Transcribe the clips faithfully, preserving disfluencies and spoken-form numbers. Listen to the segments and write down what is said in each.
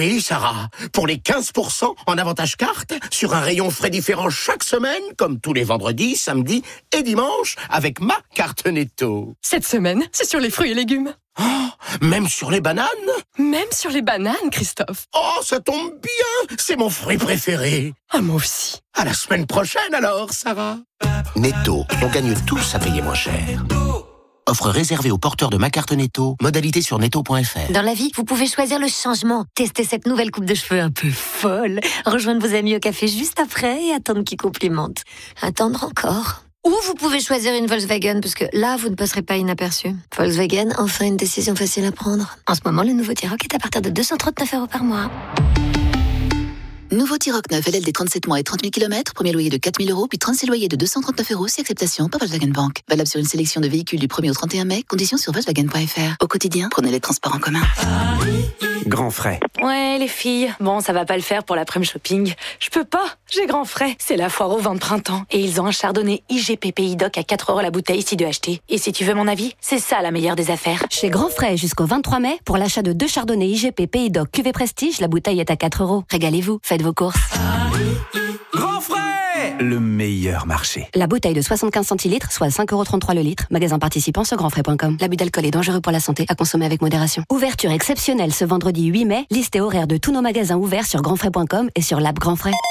Oui, Sarah, pour les quinze pour cent en avantage carte, sur un rayon frais différent chaque semaine, comme tous les vendredis, samedis et dimanches, avec ma carte Netto. Cette semaine, c'est sur les fruits et légumes. Oh, même sur les bananes? Même sur les bananes, Christophe. Oh, ça tombe bien, c'est mon fruit préféré. Ah, moi aussi. À la semaine prochaine alors, Sarah. Netto, on gagne tous à payer moins cher. Offre réservée aux porteurs de ma carte Netto. Modalité sur netto point f r. Dans la vie, vous pouvez choisir le changement. Tester cette nouvelle coupe de cheveux un peu folle. Rejoindre vos amis au café juste après et attendre qu'ils complimentent. Attendre encore. Ou vous pouvez choisir une Volkswagen, parce que là, vous ne passerez pas inaperçu. Volkswagen, enfin une décision facile à prendre. En ce moment, le nouveau T-Roc est à partir de deux cent trente-neuf euros par mois. Nouveau T-Roc neuf, L L D trente-sept mois et trente mille kilomètres, premier loyer de quatre mille euros, puis trente-six loyers de deux cent trente-neuf euros, si acceptation par Volkswagen Bank. Valable sur une sélection de véhicules du premier au trente et un mai, conditions sur Volkswagen point f r. Au quotidien, prenez les transports en commun. Grand frais. Ouais, les filles, bon, ça va pas le faire pour l'après-midi shopping. Je peux pas, j'ai grand frais. C'est la foire au vin de printemps. Et ils ont un chardonnay I G P Pays Doc à quatre euros la bouteille si de acheter. Et si tu veux mon avis, c'est ça la meilleure des affaires. Chez Grand Frais, jusqu'au vingt-trois mai, pour l'achat de deux chardonnays I G P Pays Doc Q V Prestige, la bouteille est à quatre euros. Régalez-vous, faites vos courses. Grand frais, le meilleur marché. La bouteille de soixante-quinze centilitres, soit cinq euros trente-trois le litre. Magasin participant sur grand frais point com. L'abus d'alcool est dangereux pour la santé, à consommer avec modération. Ouverture exceptionnelle ce vendredi huit mai. Liste et horaire de tous nos magasins ouverts sur grand frais point com et sur l'app Grand Frais.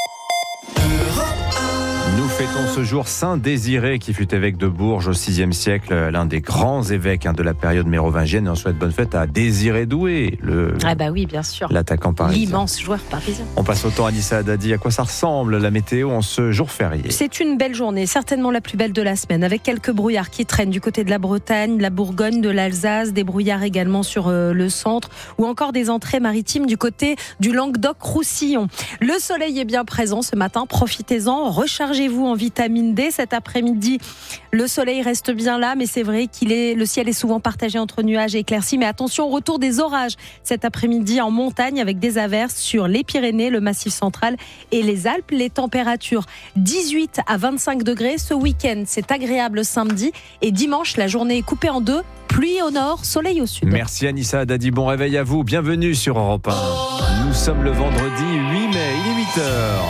Nous fêtons ce jour Saint Désiré qui fut évêque de Bourges au sixième siècle, l'un des grands évêques hein, de la période mérovingienne. Et on souhaite bonne fête à Désiré Doué, le ah bah oui, bien sûr, l'attaquant parisien. L'immense joueur parisien. On passe au temps, Anissa Haddadi. À quoi ça ressemble la météo en ce jour férié? C'est une belle journée, certainement la plus belle de la semaine, avec quelques brouillards qui traînent du côté de la Bretagne, de la Bourgogne, de l'Alsace, des brouillards également sur euh, le centre, ou encore des entrées maritimes du côté du Languedoc-Roussillon. Le soleil est bien présent ce matin, profitez-en, rechargez-vous en vitamine D. Cet après-midi, le soleil reste bien là, mais c'est vrai qu'il est, le ciel est souvent partagé entre nuages et éclaircies. Mais attention au retour des orages cet après-midi en montagne avec des averses sur les Pyrénées, le Massif central et les Alpes. Les températures dix-huit à vingt-cinq degrés. Ce week-end, c'est agréable samedi et dimanche, la journée est coupée en deux. Pluie au nord, soleil au sud. Merci Anissa Haddadi, bon réveil à vous. Bienvenue sur Europe un. Nous sommes le vendredi huit mai, il est huit heures.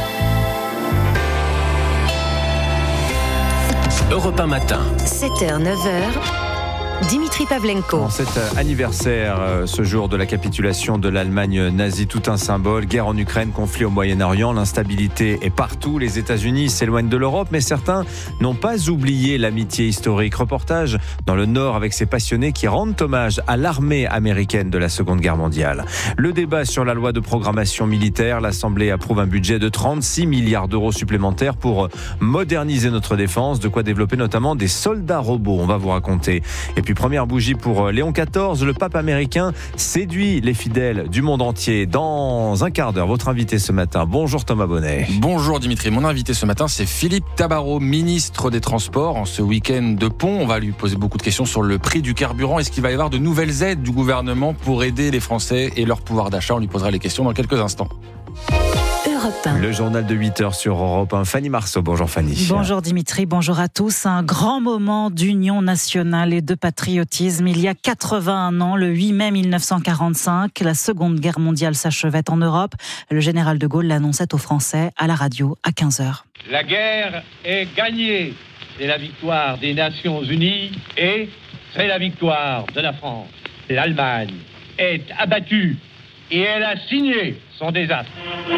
Europe un matin. sept heures, neuf heures. Dimitri Pavlenko. En cet anniversaire, ce jour de la capitulation de l'Allemagne nazie, tout un symbole. Guerre en Ukraine, conflit au Moyen-Orient, l'instabilité est partout. Les États-Unis s'éloignent de l'Europe, mais certains n'ont pas oublié l'amitié historique. Reportage dans le Nord avec ces passionnés qui rendent hommage à l'armée américaine de la Seconde Guerre mondiale. Le débat sur la loi de programmation militaire. L'Assemblée approuve un budget de trente-six milliards d'euros supplémentaires pour moderniser notre défense, de quoi développer notamment des soldats robots. On va vous raconter. Et puis première bougie pour Léon quatorze, le pape américain séduit les fidèles du monde entier. Dans un quart d'heure, votre invité ce matin. Bonjour Thomas Bonnet. Bonjour Dimitri, mon invité ce matin c'est Philippe Tabarot, ministre des Transports. En ce week-end de pont, on va lui poser beaucoup de questions sur le prix du carburant. Est-ce qu'il va y avoir de nouvelles aides du gouvernement pour aider les Français et leur pouvoir d'achat? On lui posera les questions dans quelques instants. Le journal de huit heures sur Europe un. Fanny Marceau, bonjour Fanny. Bonjour Dimitri, bonjour à tous. Un grand moment d'union nationale et de patriotisme. Il y a quatre-vingt-un ans, le huit mai mille neuf cent quarante-cinq, la Seconde Guerre mondiale s'achevait en Europe. Le général de Gaulle l'annonçait aux Français à la radio à quinze heures. La guerre est gagnée. C'est la victoire des Nations Unies et c'est la victoire de la France. L'Allemagne est abattue et elle a signé son désastre.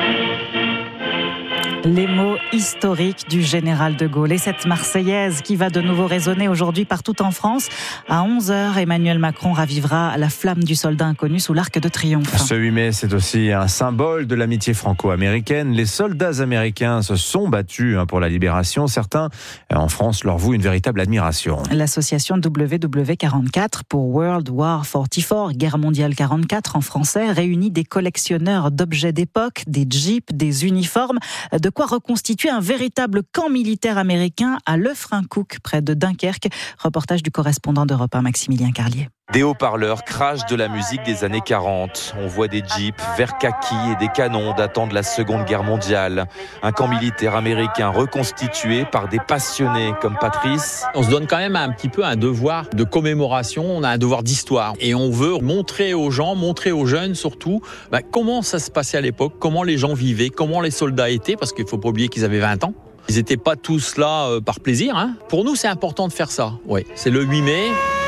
Les mots historiques du général de Gaulle et cette Marseillaise qui va de nouveau résonner aujourd'hui partout en France. À onze heures, Emmanuel Macron ravivera la flamme du soldat inconnu sous l'Arc de Triomphe. Ce huit mai, c'est aussi un symbole de l'amitié franco-américaine. Les soldats américains se sont battus pour la libération. Certains, en France, leur vouent une véritable admiration. L'association W W quarante-quatre pour World War quarante-quatre, Guerre mondiale quarante-quatre en français, réunit des collectionneurs d'objets d'époque, des jeeps, des uniformes, de quoi reconstituer un véritable camp militaire américain à Lefrancouc, près de Dunkerque. Reportage du correspondant d'Europe un, Maximilien Carlier. Des haut-parleurs crachent de la musique des années quarante. On voit des jeeps vert kaki et des canons datant de la Seconde Guerre mondiale. Un camp militaire américain reconstitué par des passionnés comme Patrice. On se donne quand même un petit peu un devoir de commémoration, on a un devoir d'histoire. Et on veut montrer aux gens, montrer aux jeunes surtout, bah, comment ça se passait à l'époque, comment les gens vivaient, comment les soldats étaient, parce qu'il ne faut pas oublier qu'ils avaient vingt ans. Ils n'étaient pas tous là euh, par plaisir. Hein. Pour nous, c'est important de faire ça. Ouais, c'est le huit mai.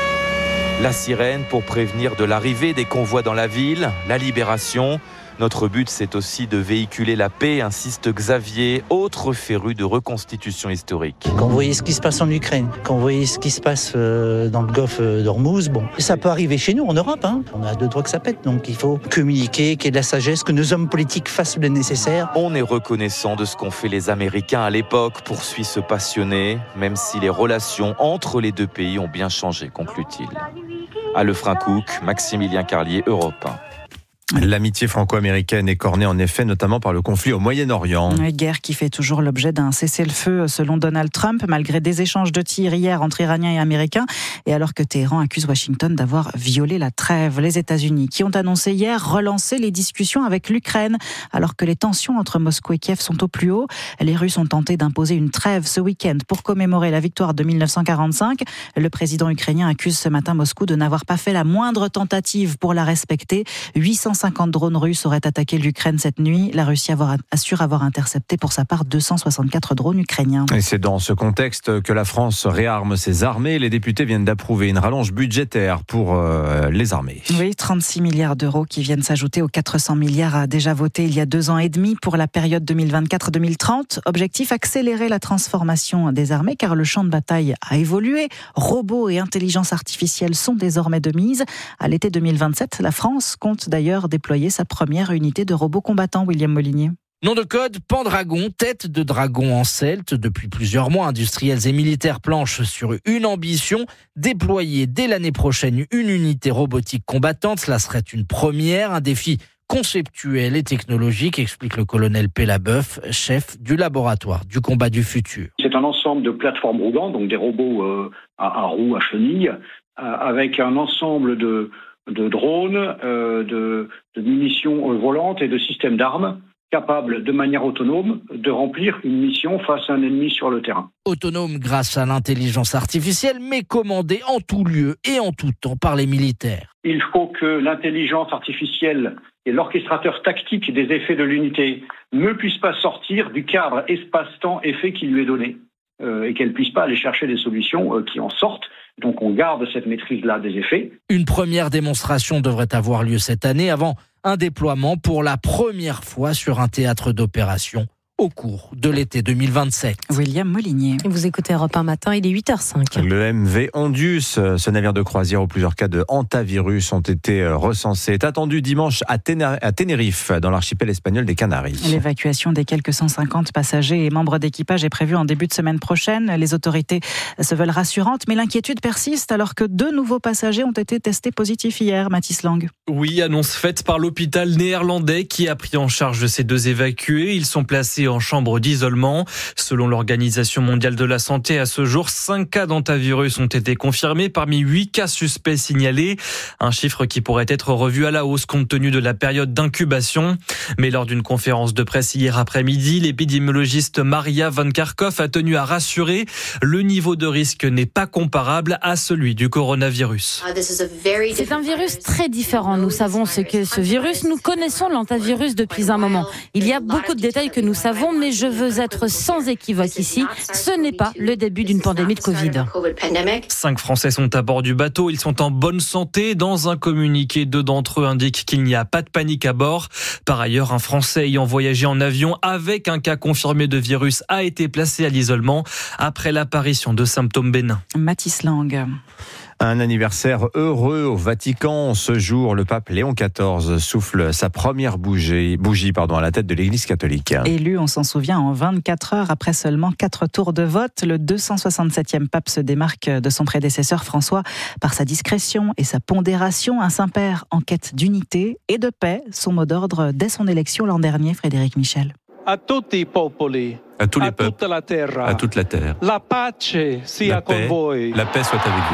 La sirène pour prévenir de l'arrivée des convois dans la ville, la libération. Notre but, c'est aussi de véhiculer la paix, insiste Xavier, autre féru de reconstitution historique. Quand vous voyez ce qui se passe en Ukraine, quand vous voyez ce qui se passe dans le golfe d'Ormuz, bon, ça peut arriver chez nous en Europe. Hein. On a deux doigts que ça pète, donc il faut communiquer, qu'il y ait de la sagesse, que nos hommes politiques fassent le nécessaire. On est reconnaissant de ce qu'ont fait les Américains à l'époque, poursuit ce passionné, même si les relations entre les deux pays ont bien changé, conclut-il. À Lefrancouc, Maximilien Carlier, Europe un. L'amitié franco-américaine est cornée en effet notamment par le conflit au Moyen-Orient. Une guerre qui fait toujours l'objet d'un cessez-le-feu selon Donald Trump, malgré des échanges de tirs hier entre Iraniens et Américains, et alors que Téhéran accuse Washington d'avoir violé la trêve. Les États-Unis qui ont annoncé hier relancer les discussions avec l'Ukraine, alors que les tensions entre Moscou et Kiev sont au plus haut. Les Russes ont tenté d'imposer une trêve ce week-end pour commémorer la victoire de mille neuf cent quarante-cinq. Le président ukrainien accuse ce matin Moscou de n'avoir pas fait la moindre tentative pour la respecter. huit cent cinquante drones russes auraient attaqué l'Ukraine cette nuit. La Russie avoir, assure avoir intercepté pour sa part deux cent soixante-quatre drones ukrainiens. Et c'est dans ce contexte que la France réarme ses armées. Les députés viennent d'approuver une rallonge budgétaire pour euh, les armées. Oui, trente-six milliards d'euros qui viennent s'ajouter aux quatre cents milliards déjà votés il y a deux ans et demi pour la période deux mille vingt-quatre deux mille trente. Objectif, accélérer la transformation des armées car le champ de bataille a évolué. Robots et intelligence artificielle sont désormais de mise. À l'été deux mille vingt-sept, la France compte d'ailleurs déployer sa première unité de robots combattants, William Molinier. Nom de code, Pendragon, tête de dragon en celte. Depuis plusieurs mois, industriels et militaires planchent sur une ambition, déployer dès l'année prochaine une unité robotique combattante. Cela serait une première, un défi conceptuel et technologique, explique le colonel Pellabeuf, chef du laboratoire du combat du futur. C'est un ensemble de plateformes roulantes, donc des robots euh, à, à roues, à chenilles, euh, avec un ensemble de de drones, euh, de, de munitions euh, volantes et de systèmes d'armes capables de manière autonome de remplir une mission face à un ennemi sur le terrain. Autonome grâce à l'intelligence artificielle, mais commandée en tout lieu et en tout temps par les militaires. Il faut que l'intelligence artificielle et l'orchestrateur tactique des effets de l'unité ne puissent pas sortir du cadre espace-temps effet qui lui est donné euh, et qu'elle ne puisse pas aller chercher des solutions euh, qui en sortent. Donc on garde cette maîtrise-là des effets. Une première démonstration devrait avoir lieu cette année avant un déploiement pour la première fois sur un théâtre d'opération au cours de l'été deux mille vingt-sept. William Molinier. Vous écoutez Europe un matin, il est huit heures cinq. Le M V Ondius, ce navire de croisière où plusieurs cas de hantavirus ont été recensés, est attendu dimanche à Tenerife, dans l'archipel espagnol des Canaries. L'évacuation des quelques cent cinquante passagers et membres d'équipage est prévue en début de semaine prochaine. Les autorités se veulent rassurantes, mais l'inquiétude persiste alors que deux nouveaux passagers ont été testés positifs hier. Mathis Lang. Oui, annonce faite par l'hôpital néerlandais qui a pris en charge ces deux évacués. Ils sont placés en chambre d'isolement. Selon l'Organisation mondiale de la santé, à ce jour, cinq cas d'hantavirus ont été confirmés parmi huit cas suspects signalés. Un chiffre qui pourrait être revu à la hausse compte tenu de la période d'incubation. Mais lors d'une conférence de presse hier après-midi, l'épidémiologiste Maria Van Kerkhove a tenu à rassurer. Le niveau de risque n'est pas comparable à celui du coronavirus. C'est un virus très différent. Nous savons ce qu'est ce virus. Nous connaissons l'hantavirus depuis un moment. Il y a beaucoup de détails que nous savons, mais je veux être sans équivoque ici. Ce n'est pas le début d'une pandémie de Covid. Cinq Français sont à bord du bateau. Ils sont en bonne santé. Dans un communiqué, deux d'entre eux indiquent qu'il n'y a pas de panique à bord. Par ailleurs, un Français ayant voyagé en avion avec un cas confirmé de virus a été placé à l'isolement après l'apparition de symptômes bénins. Mathis Lang. Un anniversaire heureux au Vatican. Ce jour, le pape Léon quatorze souffle sa première bougie, bougie pardon, à la tête de l'Église catholique. Élu, on s'en souvient, en vingt-quatre heures après seulement quatre tours de vote, le deux cent soixante-septième pape se démarque de son prédécesseur François par sa discrétion et sa pondération. Un Saint-Père en quête d'unité et de paix, son mot d'ordre dès son élection l'an dernier, Frédéric Michel. À tutti i popoli, à tous les à peuples, toute la terra, à toute la terre. La pace sia la paix, con voi. La paix soit avec vous.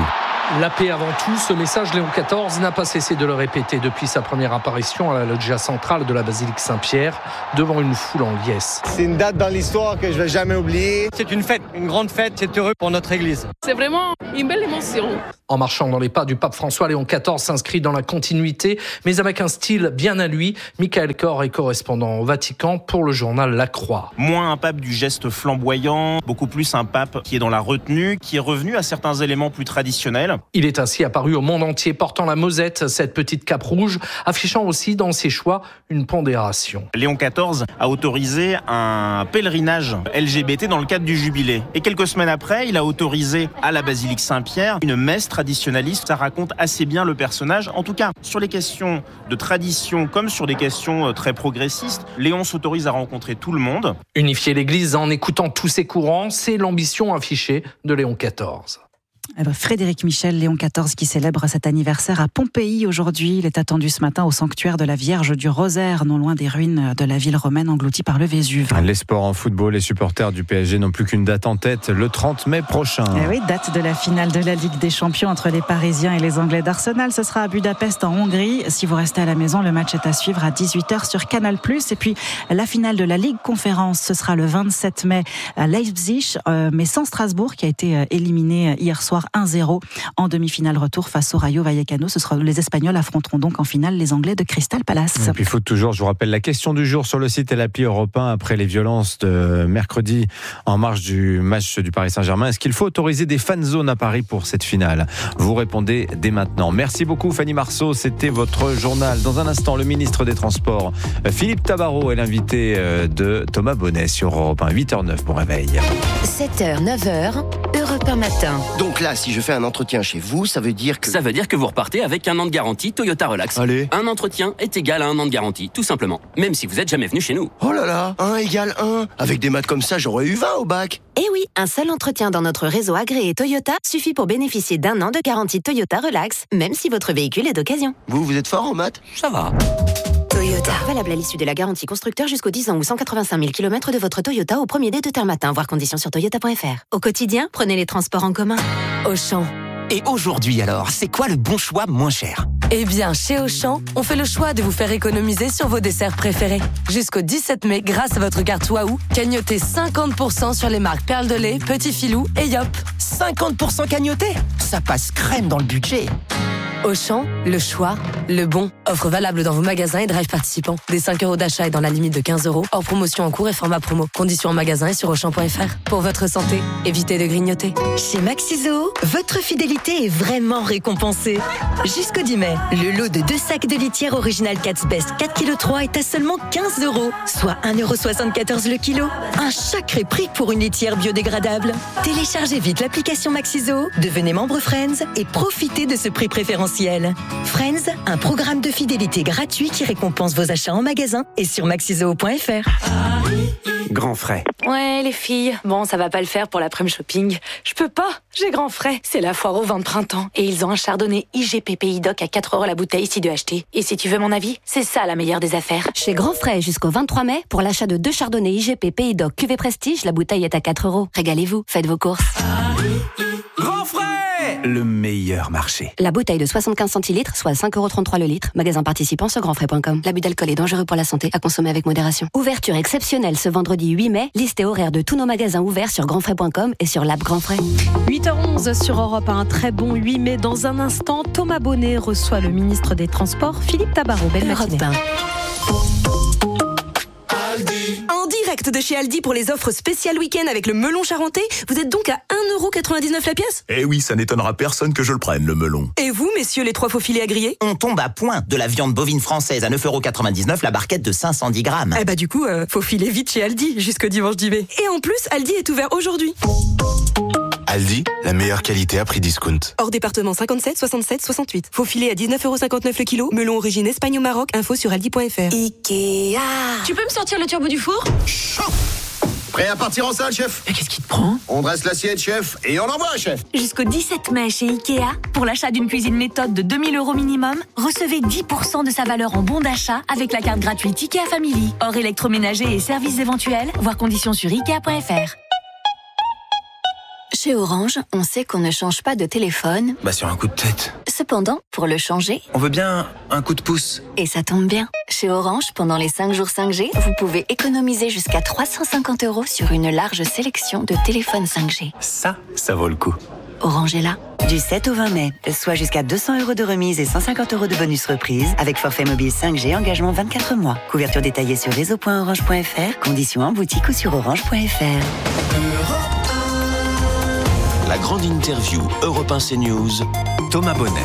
La paix avant tout, ce message, Léon quatorze n'a pas cessé de le répéter depuis sa première apparition à la loggia centrale de la basilique Saint-Pierre, devant une foule en liesse. C'est une date dans l'histoire que je ne vais jamais oublier. C'est une fête, une grande fête, c'est heureux pour notre Église. C'est vraiment une belle émotion. En marchant dans les pas du pape François, Léon quatorze s'inscrit dans la continuité, mais avec un style bien à lui. Michael Cor est correspondant au Vatican pour le journal La Croix. Moins un pape du geste flamboyant, beaucoup plus un pape qui est dans la retenue, qui est revenu à certains éléments plus traditionnels. Il est ainsi apparu au monde entier portant la mosette, cette petite cape rouge, affichant aussi dans ses choix une pondération. Léon quatorze a autorisé un pèlerinage L G B T dans le cadre du jubilé. Et quelques semaines après, il a autorisé à la basilique Saint-Pierre une messe traditionnaliste. Ça raconte assez bien le personnage. En tout cas, sur les questions de tradition comme sur des questions très progressistes, Léon s'autorise à rencontrer tout le monde. Unifier l'Église en écoutant tous ses courants, c'est l'ambition affichée de Léon quatorze. Frédéric Michel, Léon quatorze, qui célèbre cet anniversaire à Pompéi aujourd'hui. Il est attendu ce matin au sanctuaire de la Vierge du Rosaire, non loin des ruines de la ville romaine engloutie par le Vésuve. Les sports en football, les supporters du P S G n'ont plus qu'une date en tête, le trente mai prochain. Et oui, date de la finale de la Ligue des Champions entre les Parisiens et les Anglais d'Arsenal. Ce sera à Budapest en Hongrie. Si vous restez à la maison, le match est à suivre à dix-huit heures sur Canal plus. Et puis la finale de la Ligue Conférence, ce sera le vingt-sept mai à Leipzig, euh, mais sans Strasbourg, qui a été éliminé hier soir un zéro en demi-finale retour face au Rayo Vallecano. Ce sera, les Espagnols affronteront donc en finale les Anglais de Crystal Palace. Et puis foot toujours, je vous rappelle la question du jour sur le site et l'appli Europe un après les violences de mercredi en marge du match du Paris Saint-Germain. Est-ce qu'il faut autoriser des fan zones à Paris pour cette finale? Vous répondez dès maintenant. Merci beaucoup Fanny Marceau, c'était votre journal. Dans un instant, le ministre des Transports Philippe Tabarot est l'invité de Thomas Bonnet sur Europe un. huit heures neuf, bon réveil. sept heures, neuf heures, Europe un matin. Donc là, si je fais un entretien chez vous, ça veut dire que... Ça veut dire que vous repartez avec un an de garantie Toyota Relax. Allez. Un entretien est égal à un an de garantie, tout simplement. Même si vous n'êtes jamais venu chez nous. Oh là là, un égale un. Avec des maths comme ça, j'aurais eu vingt au bac. Eh oui, un seul entretien dans notre réseau agréé Toyota suffit pour bénéficier d'un an de garantie Toyota Relax, même si votre véhicule est d'occasion. Vous, vous êtes fort en maths? Ça va. Toyota. Valable à l'issue de la garantie constructeur jusqu'aux dix ans ou cent quatre-vingt-cinq mille kilomètres de votre Toyota au premier dé de terme matin. Voir conditions sur toyota point f r. Au quotidien, prenez les transports en commun. Auchan. Et aujourd'hui alors, c'est quoi le bon choix moins cher? Eh bien, chez Auchan, on fait le choix de vous faire économiser sur vos desserts préférés. Jusqu'au dix-sept mai, grâce à votre carte Waouh, cagnotez cinquante pour cent sur les marques Perle de lait, Petit Filou et Yop. cinquante pour cent cagnoté? Ça passe crème dans le budget. Auchan, le choix, le bon. Offre valable dans vos magasins et drive participants. Des cinq euros d'achat et dans la limite de quinze euros. Hors promotion en cours et format promo. Conditions en magasin et sur auchan point f r. Pour votre santé, évitez de grignoter. Chez Maxiso, votre fidélité est vraiment récompensée. Jusqu'au dix mai, le lot de deux sacs de litière original Cat's Best quatre virgule trois kilos est à seulement quinze euros, soit un euro soixante-quatorze le kilo. Un sacré prix pour une litière biodégradable. Téléchargez vite l'application Maxiso, devenez membre Friends et profitez de ce prix préférentiel. Friends, un programme de fidélité gratuit qui récompense vos achats en magasin et sur maxiso point f r. Grand frais. Ouais, les filles, bon, ça va pas le faire pour l'après-midi shopping. Je peux pas, j'ai grand frais. C'est la foire au vin de printemps et ils ont un chardonnay I G P Pays Doc à quatre euros la bouteille si de acheter. Et si tu veux mon avis, c'est ça la meilleure des affaires. Chez Grand Frais jusqu'au vingt-trois mai, pour l'achat de deux chardonnays I G P Pays Doc Cuvée Prestige, la bouteille est à quatre euros. Régalez-vous, faites vos courses. Grand frais, le meilleur marché. La bouteille de soixante-quinze centilitres, soit cinq euros trente-trois le litre. Magasin participant sur grand frais point com. L'abus d'alcool est dangereux pour la santé, à consommer avec modération. Ouverture exceptionnelle ce vendredi huit mai. Liste et horaire de tous nos magasins ouverts sur grand frais point com et sur l'app Grand Frais. huit heures onze sur Europe, un très bon huit mai. Dans un instant, Thomas Bonnet reçoit le ministre des Transports, Philippe Tabarot. Belle matinée. En direct de chez Aldi pour les offres spéciales week-end avec le melon charentais, vous êtes donc à un euro quatre-vingt-dix-neuf la pièce? Eh oui, ça n'étonnera personne que je le prenne, le melon. Et vous, messieurs les trois faux filets à griller? On tombe à point de la viande bovine française à neuf euros quatre-vingt-dix-neuf la barquette de cinq cent dix grammes. Eh bah du coup, euh, faut filer vite chez Aldi jusqu'au dimanche dix mai. Et en plus, Aldi est ouvert aujourd'hui. Aldi, la meilleure qualité à prix discount. Hors département cinquante-sept, soixante-sept, soixante-huit. Faux filet à dix-neuf euros cinquante-neuf le kilo. Melon origine Espagne au Maroc. Info sur aldi point f r. Ikea. Tu peux me sortir le turbo du four? Prêt à partir en salle, chef? Mais qu'est-ce qui te prend? On dresse l'assiette, chef, et on envoie, chef. Jusqu'au dix-sept mai chez Ikea, pour l'achat d'une cuisine méthode de deux mille euros minimum, recevez dix pour cent de sa valeur en bon d'achat avec la carte gratuite Ikea Family. Hors électroménager et services éventuels, voir conditions sur ikea point f r. Chez Orange, on sait qu'on ne change pas de téléphone. Bah sur un coup de tête. Cependant, pour le changer, on veut bien un coup de pouce. Et ça tombe bien. Chez Orange, pendant les cinq jours cinq G, vous pouvez économiser jusqu'à trois cent cinquante euros sur une large sélection de téléphones cinq G. Ça, ça vaut le coup. Orange est là. Du sept au vingt mai, soit jusqu'à deux cents euros de remise et cent cinquante euros de bonus reprise avec forfait mobile cinq G, engagement vingt-quatre mois. Couverture détaillée sur réseau point orange point f r, conditions en boutique ou sur orange point f r. La grande interview Europe un CNews, Thomas Bonnet.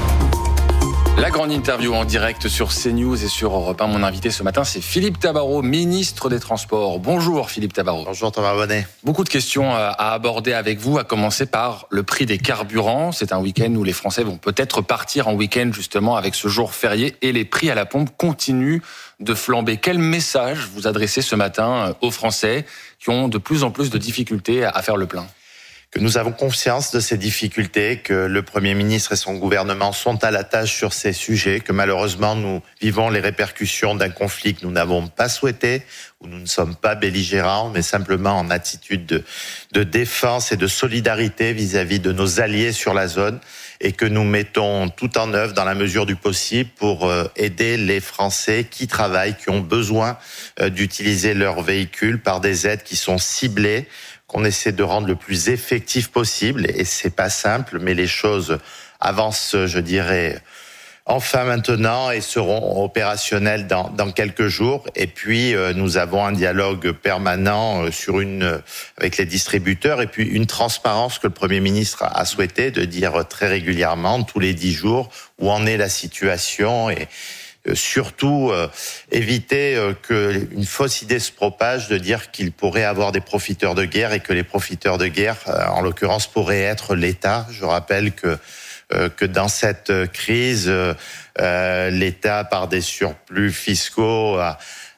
La grande interview en direct sur CNews et sur Europe un. Mon invité ce matin, c'est Philippe Tabarot, ministre des Transports. Bonjour Philippe Tabarot. Bonjour Thomas Bonnet. Beaucoup de questions à aborder avec vous, à commencer par le prix des carburants. C'est un week-end où les Français vont peut-être partir en week-end justement avec ce jour férié et les prix à la pompe continuent de flamber. Quel message vous adressez ce matin aux Français qui ont de plus en plus de difficultés à faire le plein ? Que nous avons conscience de ces difficultés, que le Premier ministre et son gouvernement sont à la tâche sur ces sujets, que malheureusement nous vivons les répercussions d'un conflit que nous n'avons pas souhaité, où nous ne sommes pas belligérants, mais simplement en attitude de, de défense et de solidarité vis-à-vis de nos alliés sur la zone, et que nous mettons tout en œuvre dans la mesure du possible pour aider les Français qui travaillent, qui ont besoin d'utiliser leur véhicule par des aides qui sont ciblées, qu'on essaie de rendre le plus effectif possible, et c'est pas simple, mais les choses avancent, je dirais, enfin maintenant et seront opérationnelles dans, dans quelques jours. Et puis, euh, nous avons un dialogue permanent sur une, avec les distributeurs et puis une transparence que le Premier ministre a souhaité de dire très régulièrement, tous les dix jours, où en est la situation et surtout euh, éviter euh, qu'une fausse idée se propage de dire qu'il pourrait avoir des profiteurs de guerre et que les profiteurs de guerre, euh, en l'occurrence, pourraient être l'État. Je rappelle que euh, que dans cette crise, euh, euh, l'État, par des surplus fiscaux, a,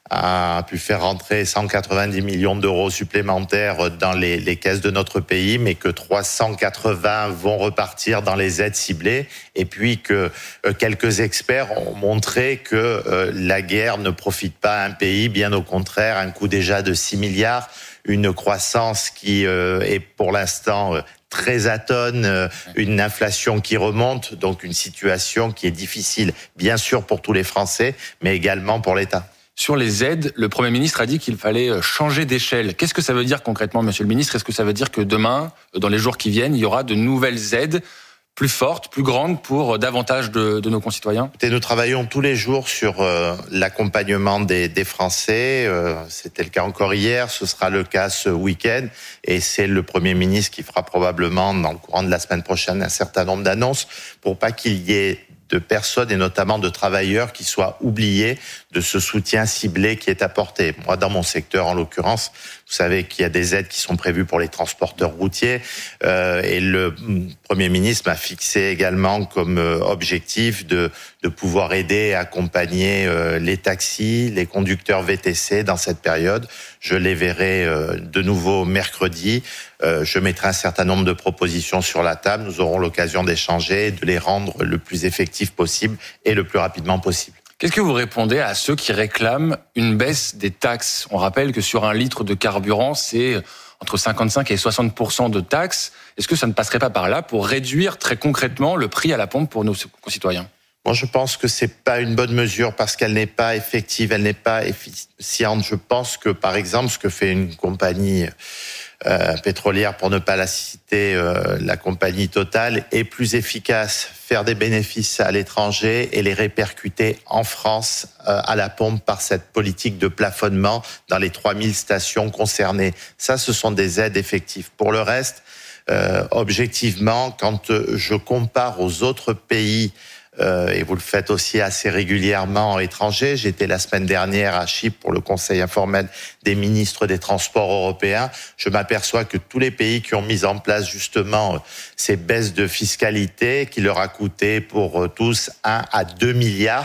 a pu faire rentrer cent quatre-vingt-dix millions d'euros supplémentaires dans les, les caisses de notre pays, mais que trois cent quatre-vingts vont repartir dans les aides ciblées, et puis que euh, quelques experts ont montré que euh, la guerre ne profite pas à un pays, bien au contraire, un coût déjà de six milliards, une croissance qui euh, est pour l'instant euh, très atone, euh, une inflation qui remonte, donc une situation qui est difficile, bien sûr pour tous les Français, mais également pour l'État. Sur les aides, le Premier ministre a dit qu'il fallait changer d'échelle. Qu'est-ce que ça veut dire concrètement, Monsieur le ministre ? Est-ce que ça veut dire que demain, dans les jours qui viennent, il y aura de nouvelles aides plus fortes, plus grandes pour davantage de, de nos concitoyens ? Et nous travaillons tous les jours sur euh, l'accompagnement des, des Français. Euh, c'était le cas encore hier, ce sera le cas ce week-end. Et c'est le Premier ministre qui fera probablement, dans le courant de la semaine prochaine, un certain nombre d'annonces pour pas qu'il y ait de personnes et notamment de travailleurs qui soient oubliés de ce soutien ciblé qui est apporté. Moi, dans mon secteur, en l'occurrence, vous savez qu'il y a des aides qui sont prévues pour les transporteurs routiers euh, et le Premier ministre m'a fixé également comme euh, objectif de, de pouvoir aider et accompagner euh, les taxis, les conducteurs V T C dans cette période. Je les verrai euh, de nouveau mercredi. Euh, je mettrai un certain nombre de propositions sur la table. Nous aurons l'occasion d'échanger et de les rendre le plus effectif possible et le plus rapidement possible. Qu'est-ce que vous répondez à ceux qui réclament une baisse des taxes ? On rappelle que sur un litre de carburant, c'est entre cinquante-cinq et soixante pour cent de taxes. Est-ce que ça ne passerait pas par là pour réduire très concrètement le prix à la pompe pour nos concitoyens ? Moi, je pense que c'est pas une bonne mesure parce qu'elle n'est pas effective, elle n'est pas efficiente. Je pense que, par exemple, ce que fait une compagnie euh, pétrolière, pour ne pas la citer, euh, la compagnie Total, est plus efficace. Faire des bénéfices à l'étranger et les répercuter en France euh, à la pompe par cette politique de plafonnement dans les trois mille stations concernées. Ça, ce sont des aides effectives. Pour le reste, euh, objectivement, quand je compare aux autres pays, Euh, et vous le faites aussi assez régulièrement à l'étranger. J'étais la semaine dernière à Chypre pour le Conseil informel des ministres des Transports européens. Je m'aperçois que tous les pays qui ont mis en place justement ces baisses de fiscalité qui leur a coûté pour tous un à deux milliards,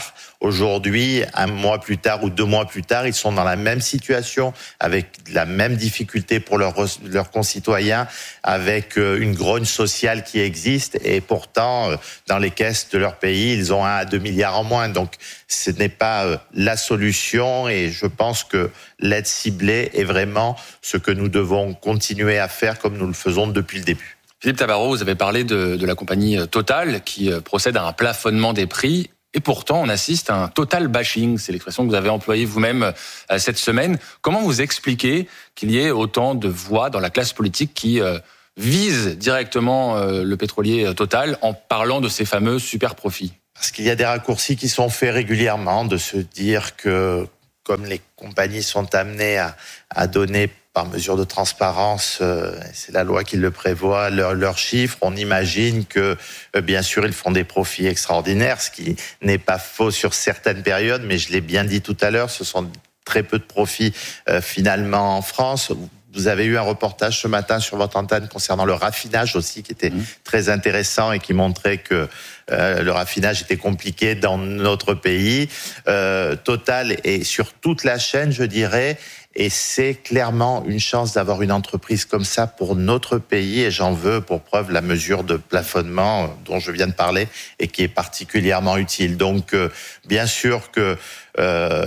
Aujourd'hui, un mois plus tard ou deux mois plus tard, ils sont dans la même situation, avec la même difficulté pour leurs, leurs concitoyens, avec une grogne sociale qui existe, et pourtant, dans les caisses de leur pays, ils ont un à deux milliards en moins. Donc, ce n'est pas la solution, et je pense que l'aide ciblée est vraiment ce que nous devons continuer à faire comme nous le faisons depuis le début. Philippe Tabarot, vous avez parlé de, de la compagnie Total qui procède à un plafonnement des prix. Et pourtant, on assiste à un total bashing. C'est l'expression que vous avez employée vous-même cette semaine. Comment vous expliquez qu'il y ait autant de voix dans la classe politique qui euh, visent directement euh, le pétrolier Total en parlant de ces fameux super profits ? Parce qu'il y a des raccourcis qui sont faits régulièrement, de se dire que comme les compagnies sont amenées à, à donner par mesure de transparence, euh, c'est la loi qui le prévoit, leurs leur chiffres, on imagine que, euh, bien sûr, ils font des profits extraordinaires, ce qui n'est pas faux sur certaines périodes, mais je l'ai bien dit tout à l'heure, ce sont très peu de profits euh, finalement en France. Vous avez eu un reportage ce matin sur votre antenne concernant le raffinage aussi, qui était mmh. très intéressant et qui montrait que euh, le raffinage était compliqué dans notre pays. Euh, Total est sur toute la chaîne, je dirais, et c'est clairement une chance d'avoir une entreprise comme ça pour notre pays, et j'en veux pour preuve la mesure de plafonnement dont je viens de parler et qui est particulièrement utile. Donc, euh, bien sûr que Euh,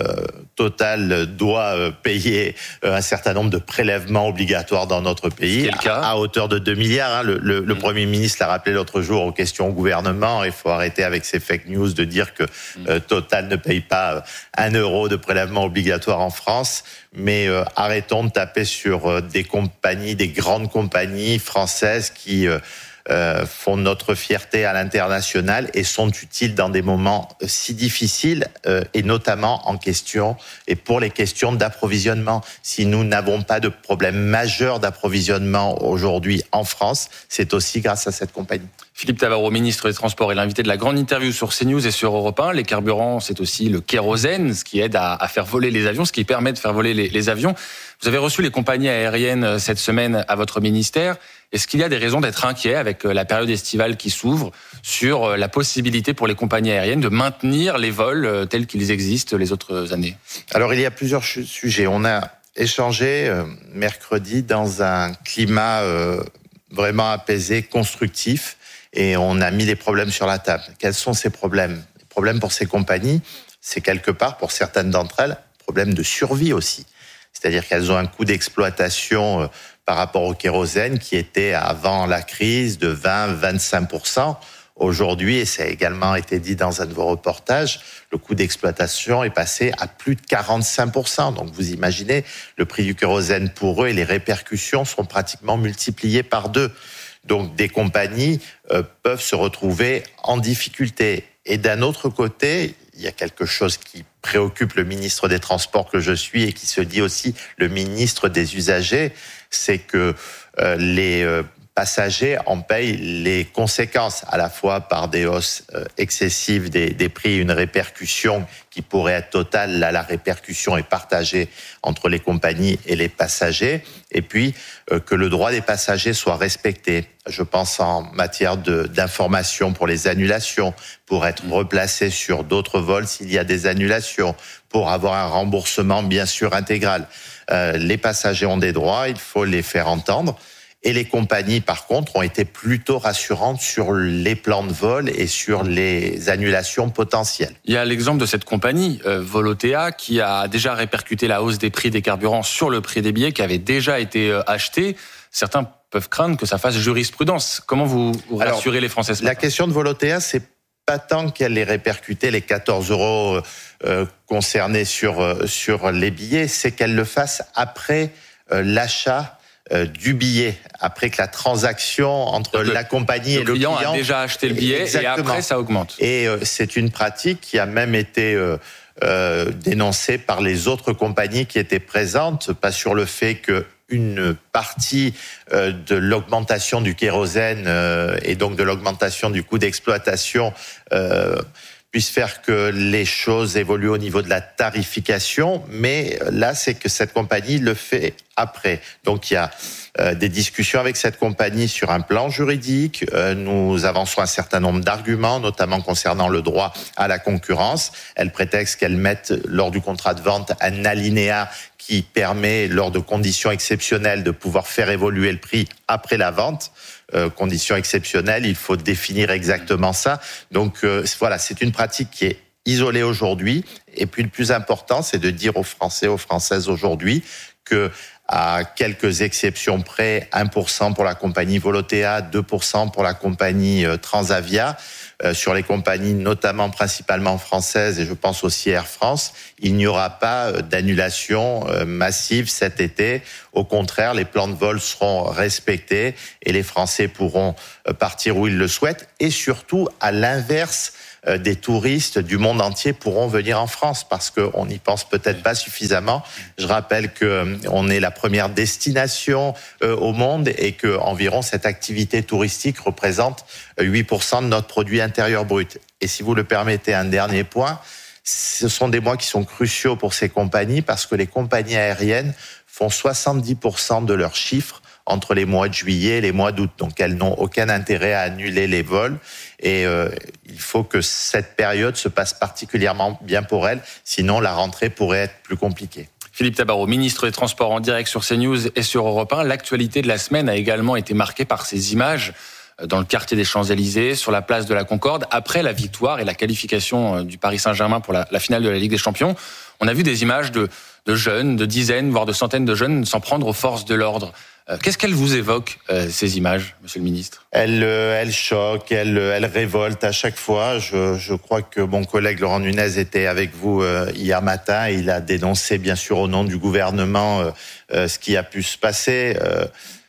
Total doit euh, payer euh, un certain nombre de prélèvements obligatoires dans notre pays, à, à hauteur de deux milliards. Hein. Le, le, mmh. le Premier ministre l'a rappelé l'autre jour aux questions au gouvernement. Il faut arrêter avec ces fake news de dire que euh, Total ne paye pas un euro de prélèvement obligatoire en France. Mais euh, arrêtons de taper sur euh, des compagnies, des grandes compagnies françaises qui euh, Euh, font notre fierté à l'international et sont utiles dans des moments si difficiles euh, et notamment en question et pour les questions d'approvisionnement. Si nous n'avons pas de problème majeur d'approvisionnement aujourd'hui en France, c'est aussi grâce à cette compagnie. Philippe Tabarot, ministre des Transports, est l'invité de la grande interview sur CNews et sur Europe un. Les carburants, c'est aussi le kérosène, ce qui aide à, à faire voler les avions, ce qui permet de faire voler les, les avions. Vous avez reçu les compagnies aériennes cette semaine à votre ministère. Est-ce qu'il y a des raisons d'être inquiet avec la période estivale qui s'ouvre sur la possibilité pour les compagnies aériennes de maintenir les vols tels qu'ils existent les autres années ? Alors, il y a plusieurs sujets. On a échangé euh, mercredi dans un climat euh, vraiment apaisé, constructif, et on a mis les problèmes sur la table. Quels sont ces problèmes ? Les problèmes pour ces compagnies, c'est quelque part, pour certaines d'entre elles, problème de survie aussi. C'est-à-dire qu'elles ont un coût d'exploitation euh, par rapport au kérosène qui était avant la crise de vingt à vingt-cinq pour cent. Aujourd'hui, et ça a également été dit dans un de vos reportages, le coût d'exploitation est passé à plus de quarante-cinq pour cent. Donc vous imaginez, le prix du kérosène pour eux et les répercussions sont pratiquement multipliées par deux. Donc des compagnies euh, peuvent se retrouver en difficulté. Et d'un autre côté, il y a quelque chose qui préoccupe le ministre des Transports que je suis et qui se dit aussi le ministre des usagers, c'est que euh, les euh, passagers en payent les conséquences, à la fois par des hausses euh, excessives des, des prix, une répercussion qui pourrait être totale. Là, la répercussion est partagée entre les compagnies et les passagers, et puis euh, que le droit des passagers soit respecté. Je pense en matière de, d'information pour les annulations, pour être replacé sur d'autres vols s'il y a des annulations, pour avoir un remboursement bien sûr intégral. Euh, les passagers ont des droits, il faut les faire entendre. Et les compagnies, par contre, ont été plutôt rassurantes sur les plans de vol et sur les annulations potentielles. Il y a l'exemple de cette compagnie, euh, Volotea, qui a déjà répercuté la hausse des prix des carburants sur le prix des billets qui avait déjà été euh, acheté. Certains peuvent craindre que ça fasse jurisprudence. Comment vous, vous rassurez Alors, les Français ce matin ? La question de Volotea, c'est pas tant qu'elle ait répercuté les quatorze euros euh, concernés sur, euh, sur les billets, c'est qu'elle le fasse après euh, l'achat Euh, du billet, après que la transaction entre le, la compagnie le et le client... Le client a déjà acheté le billet. Exactement. Et après, ça augmente. Et euh, c'est une pratique qui a même été euh, euh, dénoncée par les autres compagnies qui étaient présentes, pas sur le fait que une partie euh, de l'augmentation du kérosène euh, et donc de l'augmentation du coût d'exploitation euh, puisse faire que les choses évoluent au niveau de la tarification, mais là, c'est que cette compagnie le fait après. Donc il y a euh, des discussions avec cette compagnie sur un plan juridique. Euh, nous avançons un certain nombre d'arguments, notamment concernant le droit à la concurrence. Elle prétexte qu'elle mette lors du contrat de vente un alinéa qui permet, lors de conditions exceptionnelles, de pouvoir faire évoluer le prix après la vente. Euh, conditions exceptionnelles, il faut définir exactement ça. Donc euh, voilà, c'est une pratique qui est isolée aujourd'hui. Et puis le plus important, c'est de dire aux Français, aux Françaises aujourd'hui que, à quelques exceptions près, un pour cent pour la compagnie Volotea, deux pour cent pour la compagnie Transavia, euh, sur les compagnies notamment principalement françaises, et je pense aussi Air France, il n'y aura pas d'annulation euh, massive cet été. Au contraire, les plans de vol seront respectés et les Français pourront partir où ils le souhaitent. Et surtout, à l'inverse, des touristes du monde entier pourront venir en France parce qu'on n'y pense peut-être pas suffisamment. Je rappelle qu'on est la première destination au monde et que environ cette activité touristique représente huit pour cent de notre produit intérieur brut. Et si vous le permettez, un dernier point, ce sont des mois qui sont cruciaux pour ces compagnies parce que les compagnies aériennes font soixante-dix pour cent de leurs chiffres entre les mois de juillet et les mois d'août. Donc elles n'ont aucun intérêt à annuler les vols et euh, il faut que cette période se passe particulièrement bien pour elles, sinon la rentrée pourrait être plus compliquée. Philippe Tabarot, ministre des Transports en direct sur CNews et sur Europe un. L'actualité de la semaine a également été marquée par ces images dans le quartier des Champs-Élysées, sur la place de la Concorde, après la victoire et la qualification du Paris Saint-Germain pour la, la finale de la Ligue des Champions. On a vu des images de, de jeunes, de dizaines, voire de centaines de jeunes s'en prendre aux forces de l'ordre. Qu'est-ce qu'elles vous évoquent, euh, ces images, monsieur le ministre ? Elles, euh, elles choquent, elles, elles révoltent à chaque fois. Je, je crois que mon collègue Laurent Nunez était avec vous euh, hier matin. Il a dénoncé, bien sûr, au nom du gouvernement, euh, euh, ce qui a pu se passer. Euh,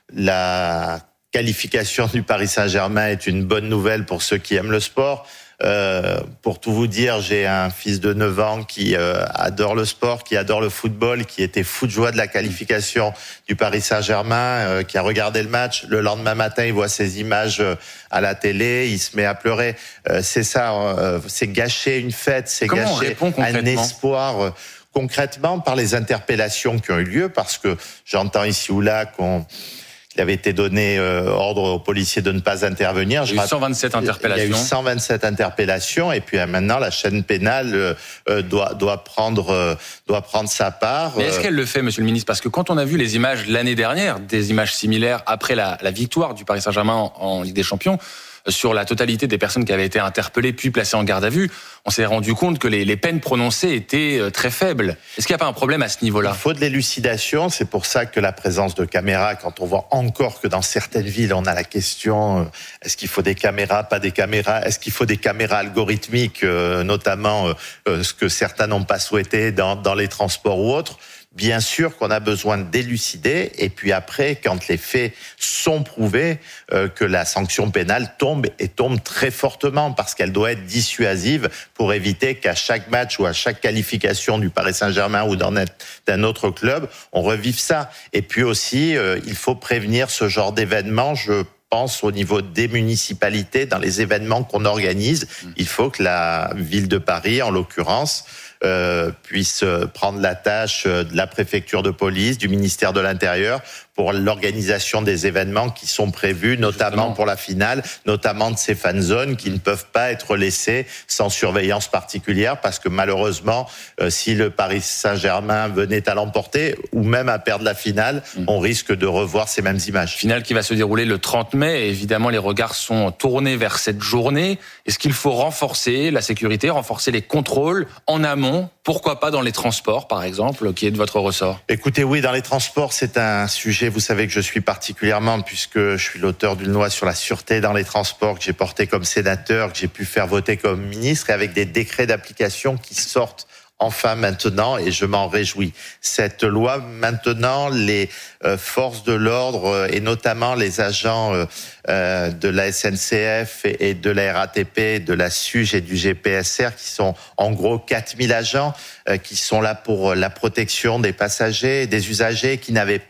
la qualification du Paris Saint-Germain est une bonne nouvelle pour ceux qui aiment le sport. Euh, pour tout vous dire, j'ai un fils de neuf ans qui euh, adore le sport, qui adore le football, qui était fou de joie de la qualification du Paris Saint-Germain, euh, qui a regardé le match. Le lendemain matin, il voit ces images euh, à la télé, il se met à pleurer. Euh, c'est ça, euh, c'est gâcher une fête, c'est Comment gâcher un espoir. Euh, concrètement, par les interpellations qui ont eu lieu, parce que j'entends ici ou là qu'on... Il avait été donné euh, ordre aux policiers de ne pas intervenir. Il y a eu cent vingt-sept interpellations. Il y a eu cent vingt-sept interpellations et puis euh, maintenant la chaîne pénale euh, doit doit prendre euh, doit prendre sa part. Mais est-ce qu'elle le fait, monsieur le ministre ? Parce que quand on a vu les images l'année dernière, des images similaires après la, la victoire du Paris Saint-Germain en, en Ligue des Champions, sur la totalité des personnes qui avaient été interpellées puis placées en garde à vue, on s'est rendu compte que les, les peines prononcées étaient très faibles. Est-ce qu'il n'y a pas un problème à ce niveau-là ? Il faut de l'élucidation, c'est pour ça que la présence de caméras, quand on voit encore que dans certaines villes, on a la question, est-ce qu'il faut des caméras, pas des caméras ? Est-ce qu'il faut des caméras algorithmiques, notamment ce que certains n'ont pas souhaité dans, dans les transports ou autres ? Bien sûr qu'on a besoin d'élucider et puis après, quand les faits sont prouvés, euh, que la sanction pénale tombe et tombe très fortement parce qu'elle doit être dissuasive pour éviter qu'à chaque match ou à chaque qualification du Paris Saint-Germain ou d'un, d'un autre club, on revive ça. Et puis aussi, euh, il faut prévenir ce genre d'événements. Je pense au niveau des municipalités, dans les événements qu'on organise, il faut que la ville de Paris, en l'occurrence, Euh, puisse prendre la tâche de la préfecture de police, du ministère de l'Intérieur pour l'organisation des événements qui sont prévus, notamment Justement. pour la finale, notamment de ces fan zones qui ne peuvent pas être laissées sans surveillance particulière parce que malheureusement, euh, si le Paris Saint-Germain venait à l'emporter ou même à perdre la finale, mmh. on risque de revoir ces mêmes images. Finale qui va se dérouler le trente mai et évidemment les regards sont tournés vers cette journée. Est-ce qu'il faut renforcer la sécurité, renforcer les contrôles en amont? Pourquoi pas dans les transports, par exemple, qui est de votre ressort ? Écoutez, oui, dans les transports, c'est un sujet, vous savez que je suis particulièrement, puisque je suis l'auteur d'une loi sur la sûreté dans les transports que j'ai portée comme sénateur, que j'ai pu faire voter comme ministre, et avec des décrets d'application qui sortent enfin maintenant, et je m'en réjouis. Cette loi, maintenant, les euh, forces de l'ordre, euh, et notamment les agents euh, euh, de la S N C F et, et de la R A T P, de la S U G et du G P S R, qui sont en gros quatre mille agents, euh, qui sont là pour la protection des passagers et des usagers, qui n'avaient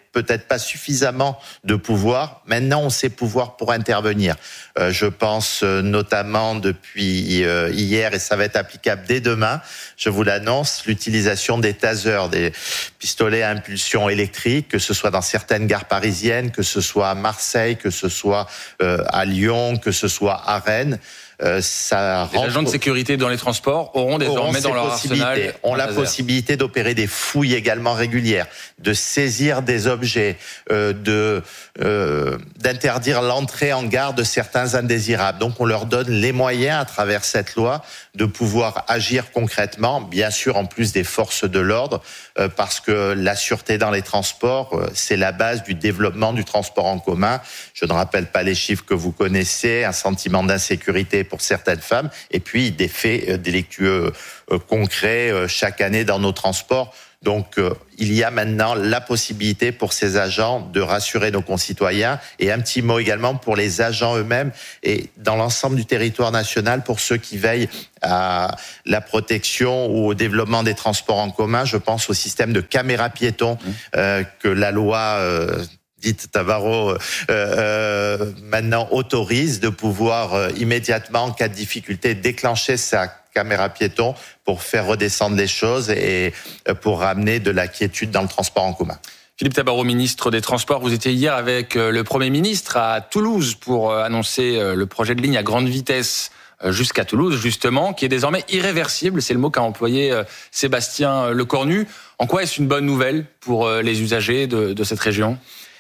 peut-être pas suffisamment de pouvoir. Maintenant, on sait pouvoir pour intervenir. Euh, je pense euh, notamment depuis euh, hier, et ça va être applicable dès demain, je vous l'annonce, l'utilisation des tasers, des pistolets à impulsion électrique, que ce soit dans certaines gares parisiennes, que ce soit à Marseille, que ce soit euh, à Lyon, que ce soit à Rennes. Euh, ça les agents de sécurité dans les transports auront désormais auront dans leur arsenal ont la laser. possibilité d'opérer des fouilles également régulières, de saisir des objets, euh, de euh, d'interdire l'entrée en gare de certains indésirables. Donc on leur donne les moyens à travers cette loi de pouvoir agir concrètement, bien sûr en plus des forces de l'ordre, euh, parce que la sûreté dans les transports, euh, c'est la base du développement du transport en commun. Je ne rappelle pas les chiffres que vous connaissez, un sentiment d'insécurité pour certaines femmes, et puis des faits délictueux euh, concrets euh, chaque année dans nos transports. Donc, euh, il y a maintenant la possibilité pour ces agents de rassurer nos concitoyens. Et un petit mot également pour les agents eux-mêmes et dans l'ensemble du territoire national pour ceux qui veillent à la protection ou au développement des transports en commun. Je pense au système de caméras piétons euh, que la loi... Euh, dite Tavarot, euh, euh, maintenant autorise de pouvoir euh, immédiatement, en cas de difficulté, déclencher sa caméra piéton pour faire redescendre les choses et euh, pour ramener de la quiétude dans le transport en commun. Philippe Tabarot, ministre des Transports, vous étiez hier avec le Premier ministre à Toulouse pour annoncer le projet de ligne à grande vitesse jusqu'à Toulouse, justement, qui est désormais irréversible. C'est le mot qu'a employé Sébastien Lecornu. En quoi est-ce une bonne nouvelle pour les usagers de, de cette région ?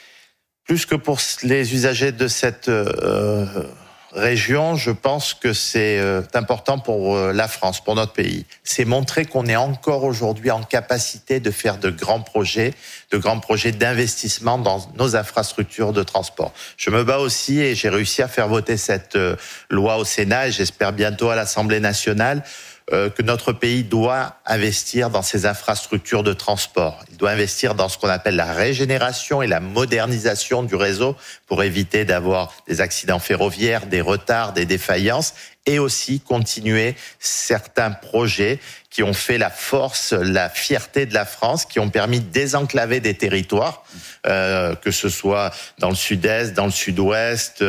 Plus que pour les usagers de cette euh, région, je pense que c'est euh, important pour euh, la France, pour notre pays. C'est montrer qu'on est encore aujourd'hui en capacité de faire de grands projets, de grands projets d'investissement dans nos infrastructures de transport. Je me bats aussi et j'ai réussi à faire voter cette euh, loi au Sénat et j'espère bientôt à l'Assemblée nationale que notre pays doit investir dans ses infrastructures de transport. Il doit investir dans ce qu'on appelle la régénération et la modernisation du réseau pour éviter d'avoir des accidents ferroviaires, des retards, des défaillances et aussi continuer certains projets qui ont fait la force, la fierté de la France, qui ont permis de désenclaver des territoires, euh, que ce soit dans le sud-est, dans le sud-ouest,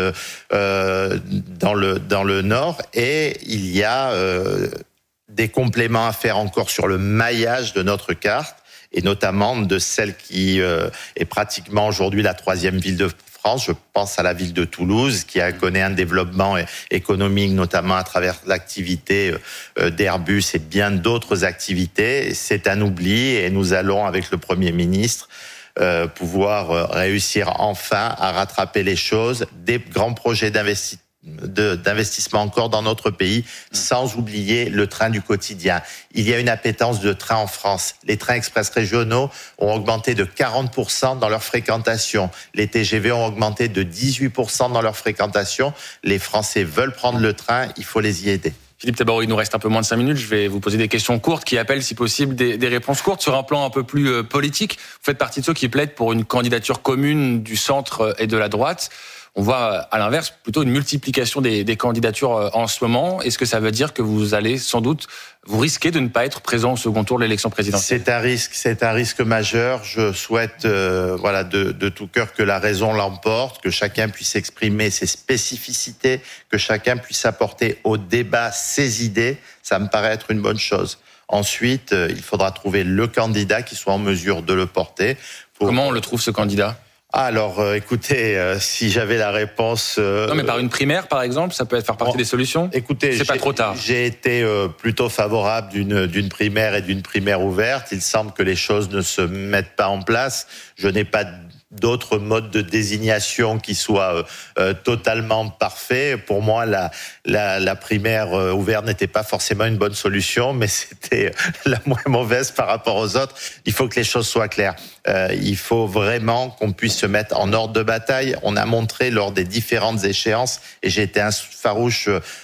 euh, dans le, dans le nord. Et il y a... Euh, des compléments à faire encore sur le maillage de notre carte et notamment de celle qui euh, est pratiquement aujourd'hui la troisième ville de France. Je pense à la ville de Toulouse qui a connu un développement économique notamment à travers l'activité euh, d'Airbus et bien d'autres activités. C'est un oubli et nous allons avec le Premier ministre euh, pouvoir euh, réussir enfin à rattraper les choses, des grands projets d'investissement De, d'investissement encore dans notre pays, sans oublier le train du quotidien. Il y a une appétence de train en France. Les trains express régionaux ont augmenté de quarante pour cent dans leur fréquentation. Les T G V ont augmenté de dix-huit pour cent dans leur fréquentation. Les Français veulent prendre le train, il faut les y aider. Philippe Tabarot, il nous reste un peu moins de cinq minutes. Je vais vous poser des questions courtes qui appellent, si possible, des, des réponses courtes sur un plan un peu plus euh, politique. Vous faites partie de ceux qui plaident pour une candidature commune du centre et de la droite. On voit à l'inverse plutôt une multiplication des, des candidatures en ce moment. Est-ce que ça veut dire que vous allez sans doute, vous risquez de ne pas être présent au second tour de l'élection présidentielle ? C'est un risque, c'est un risque majeur. Je souhaite, euh, voilà, de, de tout cœur que la raison l'emporte, que chacun puisse exprimer ses spécificités, que chacun puisse apporter au débat ses idées. Ça me paraît être une bonne chose. Ensuite, euh, il faudra trouver le candidat qui soit en mesure de le porter. Pour... Comment on le trouve, ce candidat ? Alors, euh, écoutez, euh, si j'avais la réponse... Euh, non, mais par une primaire, par exemple, ça peut faire partie bon, des solutions. Écoutez, c'est pas trop tard. J'ai été euh, plutôt favorable d'une, d'une primaire et d'une primaire ouverte. Il semble que les choses ne se mettent pas en place. Je n'ai pas d'autres modes de désignation qui soient euh, totalement parfaits. Pour moi, la, la, la primaire euh, ouverte n'était pas forcément une bonne solution, mais c'était la moins mauvaise par rapport aux autres. Il faut que les choses soient claires. Euh, il faut vraiment qu'on puisse se mettre en ordre de bataille. On a montré lors des différentes échéances, et j'ai été un farouche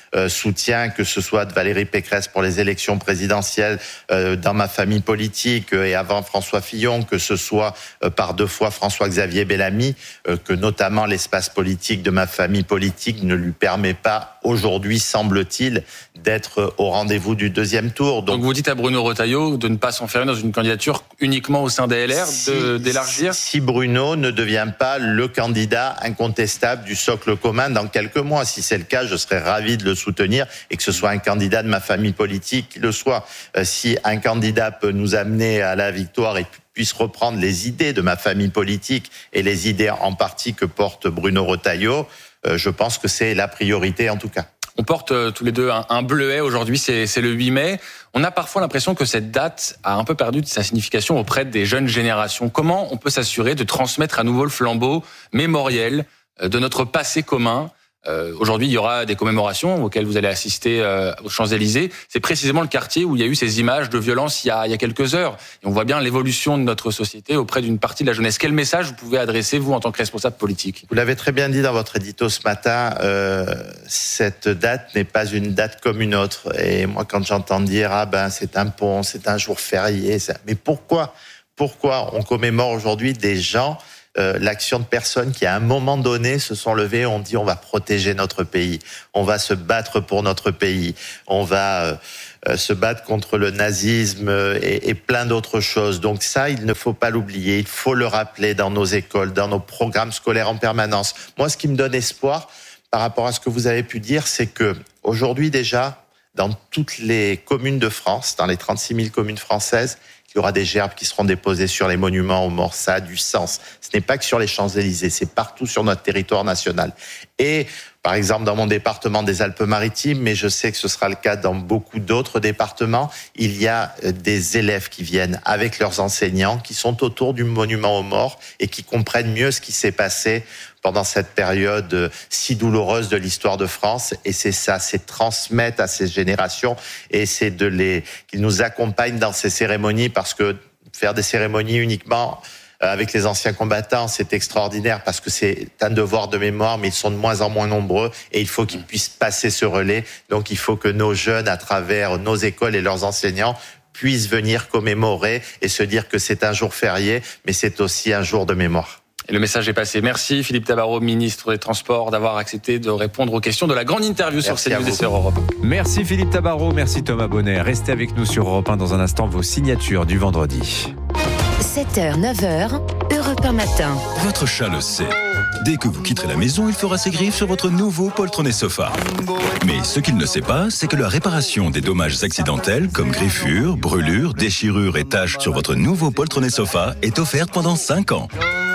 euh, soutien, que ce soit de Valérie Pécresse pour les élections présidentielles, euh, dans ma famille politique, euh, et avant François Fillon, que ce soit euh, par deux fois François-Xavier Bellamy, euh, que notamment l'espace politique de ma famille politique ne lui permet pas aujourd'hui, semble-t-il, d'être au rendez-vous du deuxième tour. Donc, Donc vous dites à Bruno Retailleau de ne pas s'enfermer dans une candidature uniquement au sein des L R, si, de, d'élargir Si Bruno ne devient pas le candidat incontestable du socle commun dans quelques mois. Si c'est le cas, je serais ravi de le soutenir et que ce soit un candidat de ma famille politique qui le soit. Euh, si un candidat peut nous amener à la victoire et puisse reprendre les idées de ma famille politique et les idées en partie que porte Bruno Retailleau, euh, je pense que c'est la priorité en tout cas. On porte euh, tous les deux un, un bleuet. Aujourd'hui, c'est, c'est le huit mai. On a parfois l'impression que cette date a un peu perdu de sa signification auprès des jeunes générations. Comment on peut s'assurer de transmettre à nouveau le flambeau mémoriel de notre passé commun ? Euh, aujourd'hui, il y aura des commémorations auxquelles vous allez assister euh, aux Champs-Élysées. C'est précisément le quartier où il y a eu ces images de violence il y a, il y a quelques heures. Et on voit bien l'évolution de notre société auprès d'une partie de la jeunesse. Quel message vous pouvez adresser, vous, en tant que responsable politique ? Vous l'avez très bien dit dans votre édito ce matin, euh, cette date n'est pas une date comme une autre. Et moi, quand j'entends dire « Ah ben, c'est un pont, c'est un jour férié », mais pourquoi, pourquoi on commémore aujourd'hui des gens Euh, l'action de personnes qui, à un moment donné, se sont levées, ont dit on va protéger notre pays, on va se battre pour notre pays, on va euh, se battre contre le nazisme et, et plein d'autres choses. Donc ça, il ne faut pas l'oublier, il faut le rappeler dans nos écoles, dans nos programmes scolaires en permanence. Moi, ce qui me donne espoir par rapport à ce que vous avez pu dire, c'est que aujourd'hui déjà, dans toutes les communes de France, dans les trente-six mille communes françaises, il y aura des gerbes qui seront déposées sur les monuments aux morts. Ça a du sens. Ce n'est pas que sur les Champs-Élysées, c'est partout sur notre territoire national. Et par exemple, dans mon département des Alpes-Maritimes, mais je sais que ce sera le cas dans beaucoup d'autres départements, il y a des élèves qui viennent avec leurs enseignants, qui sont autour du monument aux morts et qui comprennent mieux ce qui s'est passé pendant cette période si douloureuse de l'histoire de France. Et c'est ça, c'est transmettre à ces générations et c'est de les, qu'ils nous accompagnent dans ces cérémonies, parce que faire des cérémonies uniquement avec les anciens combattants, c'est extraordinaire parce que c'est un devoir de mémoire, mais ils sont de moins en moins nombreux et il faut qu'ils puissent passer ce relais. Donc il faut que nos jeunes, à travers nos écoles et leurs enseignants, puissent venir commémorer et se dire que c'est un jour férié, mais c'est aussi un jour de mémoire. Et le message est passé. Merci Philippe Tabarot, ministre des Transports, d'avoir accepté de répondre aux questions de la grande interview merci sur CNews et sur Europe. Merci Philippe Tabarot, merci Thomas Bonnet. Restez avec nous sur Europe un dans un instant, vos signatures du vendredi. sept heures, neuf heures, Europe un matin. Votre chat le sait. Dès que vous quitterez la maison, il fera ses griffes sur votre nouveau poltronnet sofa. Mais ce qu'il ne sait pas, c'est que la réparation des dommages accidentels, comme griffures, brûlures, déchirures et taches sur votre nouveau poltronnet sofa, est offerte pendant cinq ans.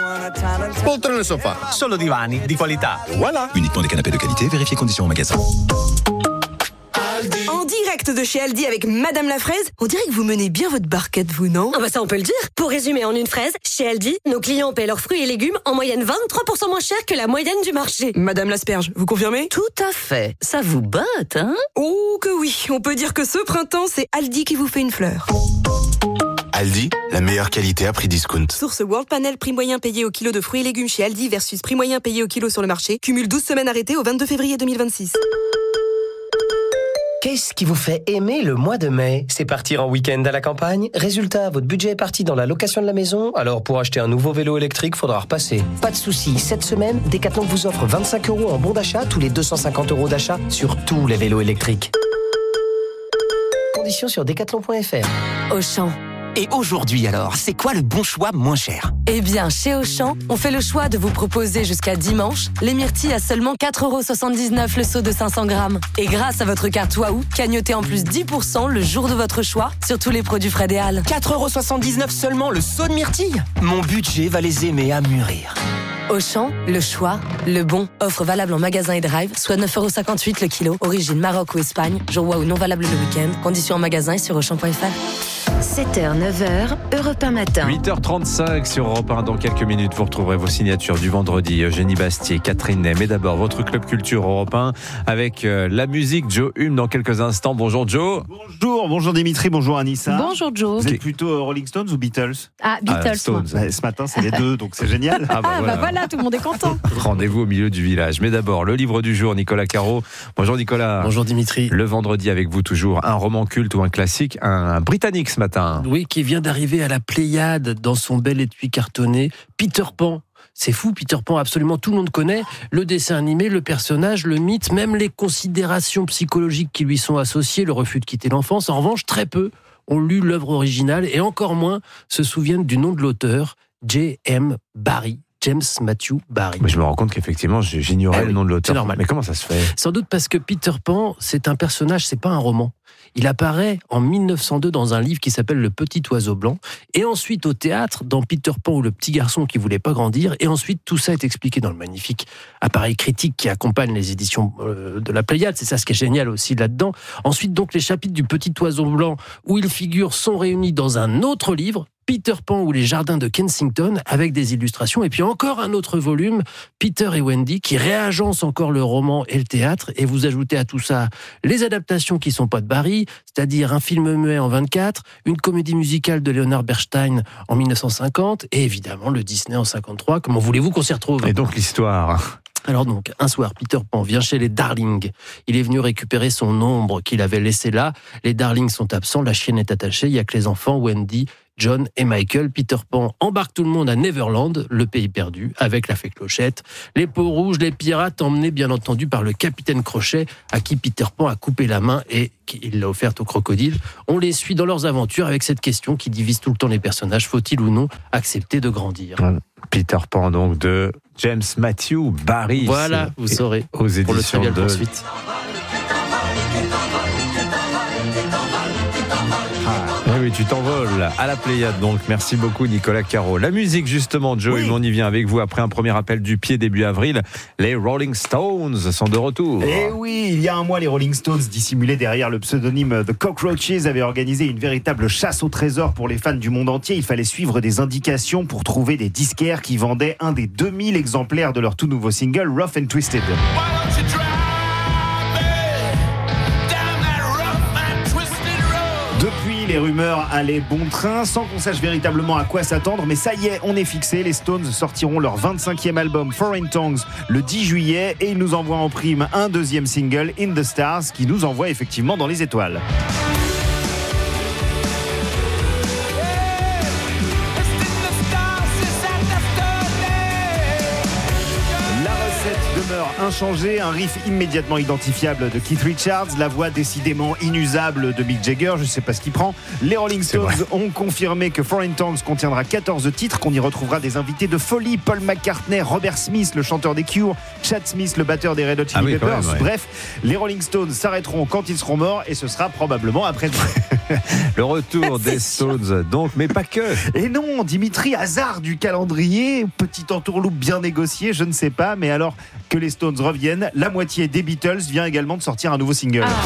Poltrone sofa, solo divani di qualità. Voilà. Uniquement des canapés de qualité, vérifiez conditions en magasin. En direct de chez Aldi avec Madame la Fraise, on dirait que vous menez bien votre barquette, vous, non? Ah bah ça, on peut le dire. Pour résumer en une phrase, chez Aldi, nos clients paient leurs fruits et légumes en moyenne vingt-trois pour cent moins cher que la moyenne du marché. Madame l'asperge, vous confirmez? Tout à fait. Ça vous botte, hein? Oh que oui, on peut dire que ce printemps, c'est Aldi qui vous fait une fleur. Aldi, la meilleure qualité à prix discount. Source World Panel, prix moyen payé au kilo de fruits et légumes chez Aldi versus prix moyen payé au kilo sur le marché. Cumule douze semaines arrêtées au vingt-deux février deux mille vingt-six. Qu'est-ce qui vous fait aimer le mois de mai? C'est partir en week-end à la campagne? Résultat, votre budget est parti dans la location de la maison? Alors pour acheter un nouveau vélo électrique, faudra repasser. Pas de soucis, cette semaine, Decathlon vous offre vingt-cinq euros en bon d'achat tous les deux cent cinquante euros d'achat sur tous les vélos électriques. Conditions sur decathlon point f r. Auchan. Et aujourd'hui alors, c'est quoi le bon choix moins cher? Eh bien, chez Auchan, on fait le choix de vous proposer jusqu'à dimanche les myrtilles à seulement quatre euros soixante-dix-neuf le seau de cinq cents grammes. Et grâce à votre carte Waouh, cagnotez en plus dix pour cent le jour de votre choix sur tous les produits Frédéal. quatre euros soixante-dix-neuf seulement le seau de myrtilles? Mon budget va les aimer à mûrir. Auchan, le choix, le bon. Offre valable en magasin et drive, soit neuf euros cinquante-huit le kilo. Origine Maroc ou Espagne. Jour Waouh non valable le week-end. Conditions en magasin et sur auchan point f r. sept heures, neuf heures, Europe un matin. huit heures trente-cinq sur Europe un. Dans quelques minutes, vous retrouverez vos signatures du vendredi. Eugénie Bastier, Catherine Ney. Mais d'abord, votre club culture Europe un avec euh, la musique. Joe Hume dans quelques instants. Bonjour Joe. Bonjour, bonjour Dimitri, bonjour Anissa. Bonjour Joe. Vous êtes plutôt Rolling Stones ou Beatles? Ah, Beatles. Ah, Stones. Bah, ce matin, c'est les deux, donc c'est génial. Ah, bah, ah voilà. bah voilà, tout le monde est content. Rendez-vous au milieu du village. Mais d'abord, le livre du jour, Nicolas Caro. Bonjour Nicolas. Bonjour Dimitri. Le vendredi avec vous toujours, un roman culte ou un classique, un britannique ce matin. Oui, qui vient d'arriver à la Pléiade dans son bel étui cartonné, Peter Pan. C'est fou, Peter Pan, absolument tout le monde connaît le dessin animé, le personnage, le mythe, même les considérations psychologiques qui lui sont associées, le refus de quitter l'enfance. En revanche, très peu ont lu l'œuvre originale et encore moins se souviennent du nom de l'auteur, J M Barrie. James Matthew Barrie. Mais je me rends compte qu'effectivement, j'ignorais eh oui, le nom de l'auteur. C'est normal. Mais comment ça se fait? Sans doute parce que Peter Pan, c'est un personnage, c'est pas un roman. Il apparaît en mille neuf cent deux dans un livre qui s'appelle Le Petit Oiseau Blanc, et ensuite au théâtre dans Peter Pan ou le petit garçon qui voulait pas grandir, et ensuite tout ça est expliqué dans le magnifique appareil critique qui accompagne les éditions de la Pléiade. C'est ça ce qui est génial aussi là-dedans. Ensuite donc les chapitres du Petit Oiseau Blanc où il figure sont réunis dans un autre livre, Peter Pan ou les jardins de Kensington, avec des illustrations, et puis encore un autre volume, Peter et Wendy, qui réagencent encore le roman et le théâtre, et vous ajoutez à tout ça les adaptations qui sont pas de Barrie, c'est-à-dire un film muet en vingt-quatre, une comédie musicale de Leonard Bernstein en mille neuf cent cinquante, et évidemment le Disney en cinquante-trois. Comment voulez-vous qu'on s'y retrouve? Et donc l'histoire. Alors donc, un soir, Peter Pan vient chez les Darling. Il est venu récupérer son ombre qu'il avait laissé là. Les Darling sont absents, la chienne est attachée, il n'y a que les enfants, Wendy, John et Michael. Peter Pan embarque tout le monde à Neverland, le pays perdu, avec la fée Clochette. Les peaux rouges, les pirates, emmenés bien entendu par le capitaine Crochet, à qui Peter Pan a coupé la main et qu'il l'a offerte au crocodile. On les suit dans leurs aventures avec cette question qui divise tout le temps les personnages. Faut-il ou non accepter de grandir? Peter Pan donc de James Matthew Barrie. Voilà, vous saurez. Aux éditions pour le Trivial de... Poursuite. Ah, oui, tu t'envoles à la Pléiade donc. Merci beaucoup Nicolas Caro. La musique justement, Joe, oui. On y vient avec vous après un premier appel du pied début avril. Les Rolling Stones sont de retour. Eh oui, il y a un mois, les Rolling Stones, dissimulés derrière le pseudonyme The Cockroaches, avaient organisé une véritable chasse au trésor pour les fans du monde entier. Il fallait suivre des indications pour trouver des disquaires qui vendaient un des deux mille exemplaires de leur tout nouveau single Rough and Twisted. Depuis, les rumeurs allaient bon train, sans qu'on sache véritablement à quoi s'attendre. Mais ça y est, on est fixé. Les Stones sortiront leur vingt-cinquième album Foreign Tongues le dix juillet. Et ils nous envoient en prime un deuxième single, In the Stars, qui nous envoie effectivement dans les étoiles. Inchangé, un riff immédiatement identifiable de Keith Richards, la voix décidément inusable de Mick Jagger, je ne sais pas ce qu'il prend. Les Rolling Stones ont confirmé que Foreign Tongues contiendra quatorze titres, qu'on y retrouvera des invités de folie, Paul McCartney, Robert Smith, le chanteur des Cure, Chad Smith, le batteur des Red Hot Chili ah oui, Peppers. Même, ouais. Bref, les Rolling Stones s'arrêteront quand ils seront morts et ce sera probablement après le retour des Stones, donc, mais pas que. Et non, Dimitri, hasard du calendrier, petit entourloupe bien négocié, je ne sais pas, mais alors que les Stones reviennent, la moitié des Beatles vient également de sortir un nouveau single. Ah.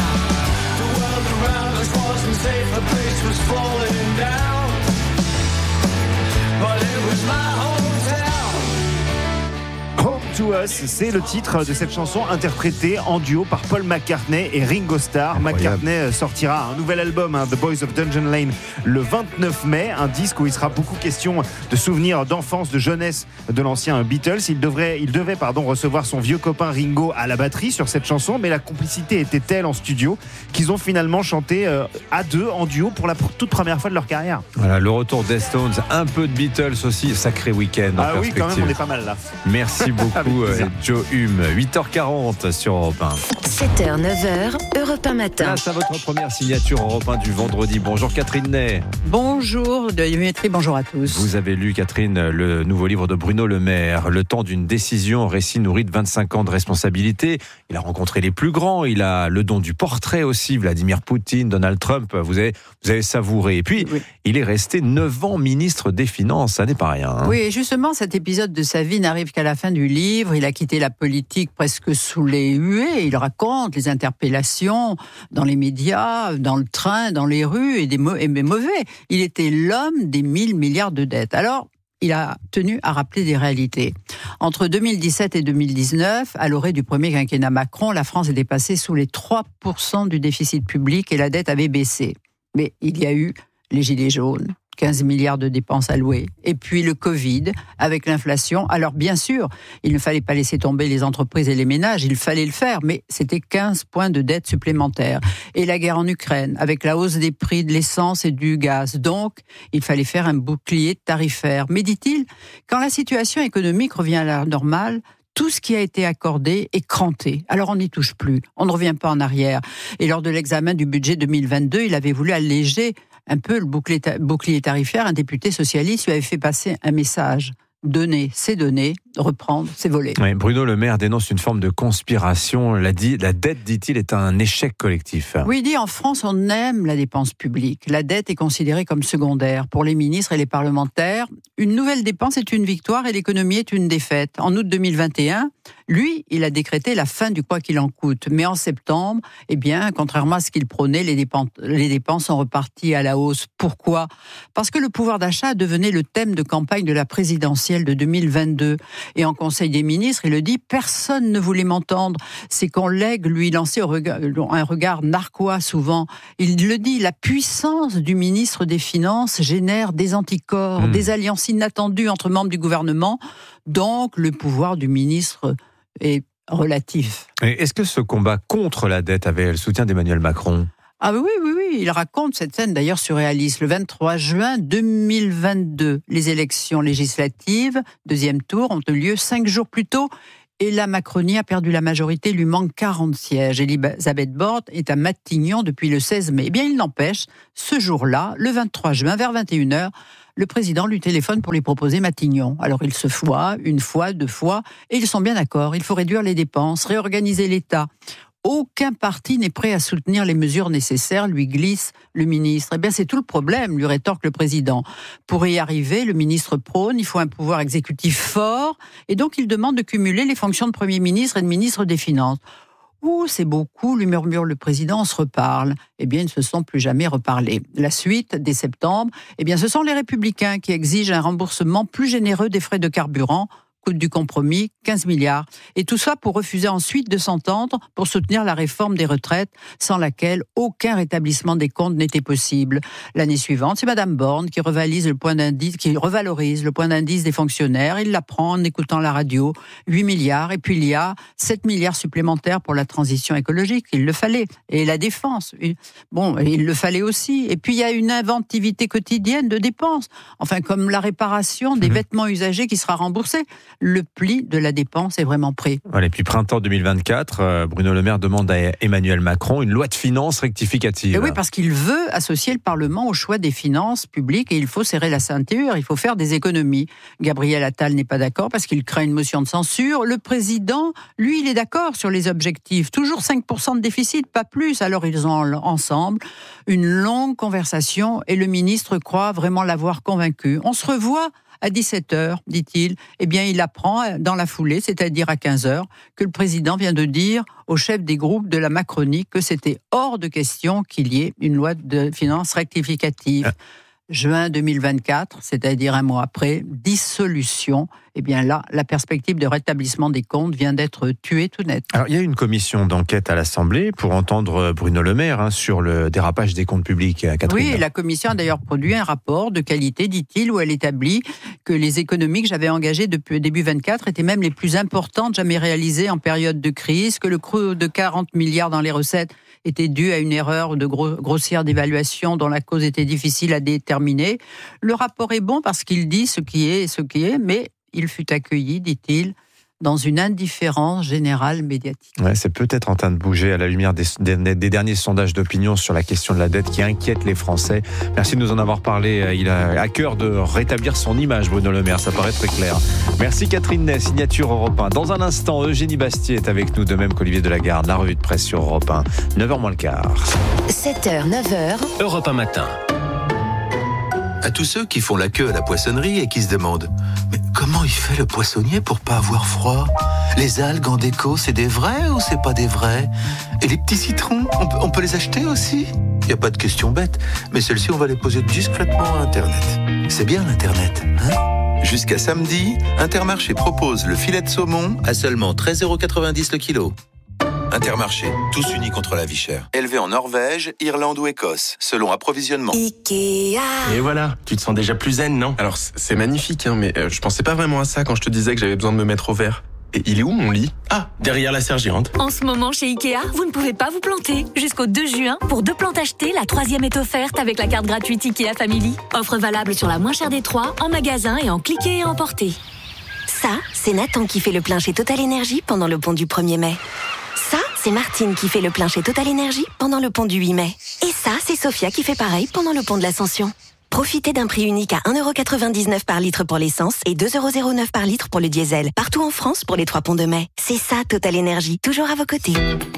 To Us, c'est le titre de cette chanson interprétée en duo par Paul McCartney et Ringo Starr. Incroyable. McCartney sortira un nouvel album, hein, The Boys of Dungeon Lane, le vingt-neuf mai, un disque où il sera beaucoup question de souvenirs d'enfance, de jeunesse de l'ancien Beatles. Il devrait, il devait pardon, recevoir son vieux copain Ringo à la batterie sur cette chanson, mais la complicité était telle en studio qu'ils ont finalement chanté euh, à deux en duo pour la toute première fois de leur carrière. Voilà, le retour des Stones, un peu de Beatles aussi, sacré week-end. Ah oui, quand même, on est pas mal là. Merci beaucoup. Joe Hume, huit heures quarante sur Europe un. sept heures, neuf heures, Europe un matin. Place à votre première signature Europe un du vendredi. Bonjour Catherine Ney. Bonjour Dimitri, bonjour à tous. Vous avez lu, Catherine, le nouveau livre de Bruno Le Maire, Le temps d'une décision, récit nourri de vingt-cinq ans de responsabilité. Il a rencontré les plus grands, il a le don du portrait aussi, Vladimir Poutine, Donald Trump, vous avez, vous avez savouré. Et puis, oui. Il est resté neuf ans ministre des Finances, ça n'est pas rien. Hein. Oui, et justement, cet épisode de sa vie n'arrive qu'à la fin du livre. livre, il a quitté la politique presque sous les huées. Il raconte les interpellations dans les médias, dans le train, dans les rues, et des, mo- et des mauvais. Il était l'homme des mille milliards de dettes. Alors, il a tenu à rappeler des réalités. Entre deux mille dix-sept et deux mille dix-neuf, à l'orée du premier quinquennat Macron, la France était passée sous les trois pour cent du déficit public et la dette avait baissé. Mais il y a eu les gilets jaunes, quinze milliards de dépenses allouées, et puis le Covid, avec l'inflation. Alors bien sûr, il ne fallait pas laisser tomber les entreprises et les ménages, il fallait le faire, mais c'était quinze points de dette supplémentaires. Et la guerre en Ukraine, avec la hausse des prix de l'essence et du gaz. Donc, il fallait faire un bouclier tarifaire. Mais dit-il, quand la situation économique revient à la normale, tout ce qui a été accordé est cranté. Alors on n'y touche plus, on ne revient pas en arrière. Et lors de l'examen du budget deux mille vingt-deux, il avait voulu alléger un peu le bouclier tarifaire. Un député socialiste lui avait fait passer un message. Donner, c'est donner. Reprendre, c'est voler. Oui, Bruno Le Maire dénonce une forme de conspiration. La, dit, la dette, dit-il, est un échec collectif. Oui, il dit en France, on aime la dépense publique. La dette est considérée comme secondaire. Pour les ministres et les parlementaires, une nouvelle dépense est une victoire et l'économie est une défaite. En août deux mille vingt et un, lui, il a décrété la fin du quoi qu'il en coûte. Mais en septembre, eh bien, contrairement à ce qu'il prônait, les dépenses, les dépenses sont reparties à la hausse. Pourquoi ? Parce que le pouvoir d'achat devenait le thème de campagne de la présidentielle de deux mille vingt-deux. Et en Conseil des ministres, il le dit, personne ne voulait m'entendre. C'est qu'on lègue lui lancer un regard narquois souvent. Il le dit, la puissance du ministre des Finances génère des anticorps, mmh. des alliances inattendues entre membres du gouvernement. Donc, le pouvoir du ministre est relatif. Et est-ce que ce combat contre la dette avait le soutien d'Emmanuel Macron ? Ah oui, oui, oui, il raconte cette scène d'ailleurs surréaliste. Le vingt-trois juin deux mille vingt-deux, les élections législatives, deuxième tour, ont eu lieu cinq jours plus tôt. Et la Macronie a perdu la majorité, il lui manque quarante sièges. Elisabeth Borne est à Matignon depuis le seize mai. Eh bien, il n'empêche, ce jour-là, le vingt-trois juin, vers vingt et une heures, le président lui téléphone pour lui proposer Matignon. Alors, il se voit, une fois, deux fois, et ils sont bien d'accord. Il faut réduire les dépenses, réorganiser l'État. Aucun parti n'est prêt à soutenir les mesures nécessaires, lui glisse le ministre. Eh bien, c'est tout le problème, lui rétorque le président. Pour y arriver, le ministre prône, il faut un pouvoir exécutif fort, et donc il demande de cumuler les fonctions de Premier ministre et de ministre des Finances. Ouh, c'est beaucoup, lui murmure le président, on se reparle. Eh bien, ils ne se sont plus jamais reparlés. La suite, dès septembre, eh bien, ce sont les Républicains qui exigent un remboursement plus généreux des frais de carburant. Coût du compromis, quinze milliards. Et tout ça pour refuser ensuite de s'entendre pour soutenir la réforme des retraites, sans laquelle aucun rétablissement des comptes n'était possible. L'année suivante, c'est Madame Borne qui revalise le point d'indice, qui revalorise le point d'indice des fonctionnaires. Il l'apprend en écoutant la radio. huit milliards. Et puis il y a sept milliards supplémentaires pour la transition écologique. Il le fallait. Et la défense. Bon, il le fallait aussi. Et puis il y a une inventivité quotidienne de dépenses. Enfin, comme la réparation des mmh. vêtements usagés qui sera remboursée. Le pli de la dépense est vraiment prêt. Voilà, et puis printemps deux mille vingt-quatre, euh, Bruno Le Maire demande à Emmanuel Macron une loi de finances rectificative. Et oui, parce qu'il veut associer le Parlement au choix des finances publiques et il faut serrer la ceinture, il faut faire des économies. Gabriel Attal n'est pas d'accord parce qu'il craint une motion de censure. Le président, lui, il est d'accord sur les objectifs. Toujours cinq pour cent de déficit, pas plus. Alors ils ont ensemble une longue conversation et le ministre croit vraiment l'avoir convaincu. On se revoit à dix-sept heures, dit-il. Eh bien, il apprend dans la foulée, c'est-à-dire à quinze heures, que le président vient de dire au chef des groupes de la Macronie que c'était hors de question qu'il y ait une loi de finances rectificative. Ah. Juin deux mille vingt-quatre, c'est-à-dire un mois après, dissolution. Eh bien là, la perspective de rétablissement des comptes vient d'être tuée tout net. Alors, il y a une commission d'enquête à l'Assemblée pour entendre Bruno Le Maire hein, sur le dérapage des comptes publics. Catherine. Oui, la commission a d'ailleurs produit un rapport de qualité, dit-il, où elle établit que les économies que j'avais engagées depuis début vingt-quatre étaient même les plus importantes jamais réalisées en période de crise, que le creux de quarante milliards dans les recettes était dû à une erreur de gros, grossière d'évaluation dont la cause était difficile à déterminer. Le rapport est bon parce qu'il dit ce qui est et ce qui est, mais il fut accueilli, dit-il, dans une indifférence générale médiatique. Ouais, c'est peut-être en train de bouger à la lumière des, des, des derniers sondages d'opinion sur la question de la dette qui inquiète les Français. Merci de nous en avoir parlé. Il a à cœur de rétablir son image, Bruno Le Maire, ça paraît très clair. Merci Catherine Ney, signature Europe un. Dans un instant, Eugénie Bastier est avec nous, de même qu'Olivier Delagarde. La revue de presse sur Europe un, neuf heures moins le quart. sept heures, neuf heures. Europe un matin. À tous ceux qui font la queue à la poissonnerie et qui se demandent « Mais comment il fait le poissonnier pour pas avoir froid ? Les algues en déco, c'est des vrais ou c'est pas des vrais ? Et les petits citrons, on peut, on peut les acheter aussi ? Il n'y a pas de question bête, mais celles-ci, on va les poser discrètement à Internet. C'est bien l'Internet, hein ? Jusqu'à samedi, Intermarché propose le filet de saumon à seulement treize euros quatre-vingt-dix le kilo. Intermarché, tous unis contre la vie chère. Élevé en Norvège, Irlande ou Écosse, selon approvisionnement. Ikea. Et voilà, tu te sens déjà plus zen, non? Alors, c'est magnifique, hein, mais euh, je pensais pas vraiment à ça quand je te disais que j'avais besoin de me mettre au vert. Et il est où mon lit? Ah, derrière la sergérante. En ce moment, chez Ikea, vous ne pouvez pas vous planter. Jusqu'au deux juin, pour deux plantes achetées, la troisième est offerte avec la carte gratuite Ikea Family. Offre valable sur la moins chère des trois, en magasin et en cliquer et emporter. Ça, c'est Nathan qui fait le plein chez Total Energy pendant le pont du premier mai. Ça, c'est Martine qui fait le plein chez Total Energy pendant le pont du huit mai. Et ça, c'est Sophia qui fait pareil pendant le pont de l'Ascension. Profitez d'un prix unique à un euro quatre-vingt-dix-neuf par litre pour l'essence et deux euros zéro neuf par litre pour le diesel. Partout en France pour les trois ponts de mai. C'est ça, Total Energy. Toujours à vos côtés.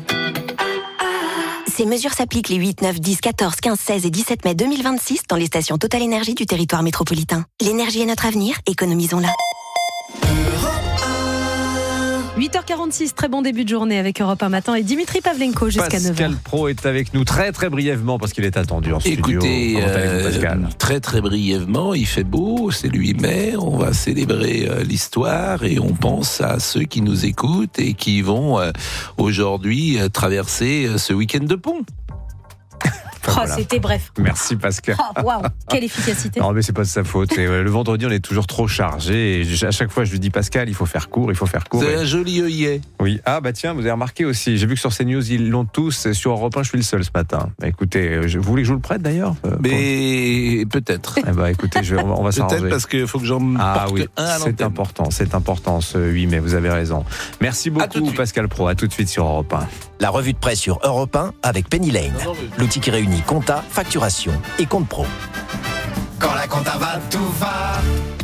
Ces mesures s'appliquent les huit, neuf, dix, quatorze, quinze, seize et dix-sept mai deux mille vingt-six dans les stations Total Energy du territoire métropolitain. L'énergie est notre avenir, économisons-la. huit heures quarante-six, très bon début de journée avec Europe un matin et Dimitri Pavlenko jusqu'à neuf heures. Pascal Praud est avec nous très très brièvement parce qu'il est attendu en studio. Écoutez, Comment allez-vous, Pascal ? euh, très très brièvement, il fait beau, c'est le huit mai, on va célébrer euh, l'histoire et on pense à ceux qui nous écoutent et qui vont euh, aujourd'hui euh, traverser euh, ce week-end de pont. Oh, Voilà. c'était bref. Merci Pascal. Oh, waouh, quelle efficacité. Non mais c'est pas de sa faute. C'est, euh, le vendredi on est toujours trop chargé. Et je- à chaque fois je lui dis Pascal, il faut faire court, il faut faire court. C'est Et- un joli œillet. Oui. Ah bah tiens, vous avez remarqué aussi. J'ai vu que sur CNews ils l'ont tous. Et sur Europe un, je suis le seul ce matin. Bah, écoutez, euh, je, vous voulez que je vous le prête d'ailleurs euh, Mais peut-être. Eh bah écoutez, je vais- on va, on va s'arranger. Peut-être parce qu'il faut que j'en Ah porte oui, un à c'est l'antenne. important, c'est important ce huit mai, vous avez raison. Merci beaucoup Pascal Praud, à tout de suite sur Europe un. La revue de presse sur Europe un avec Penny Lane. L'outil qui réunit compta, facturation et compte pro. Quand la compta va, tout va.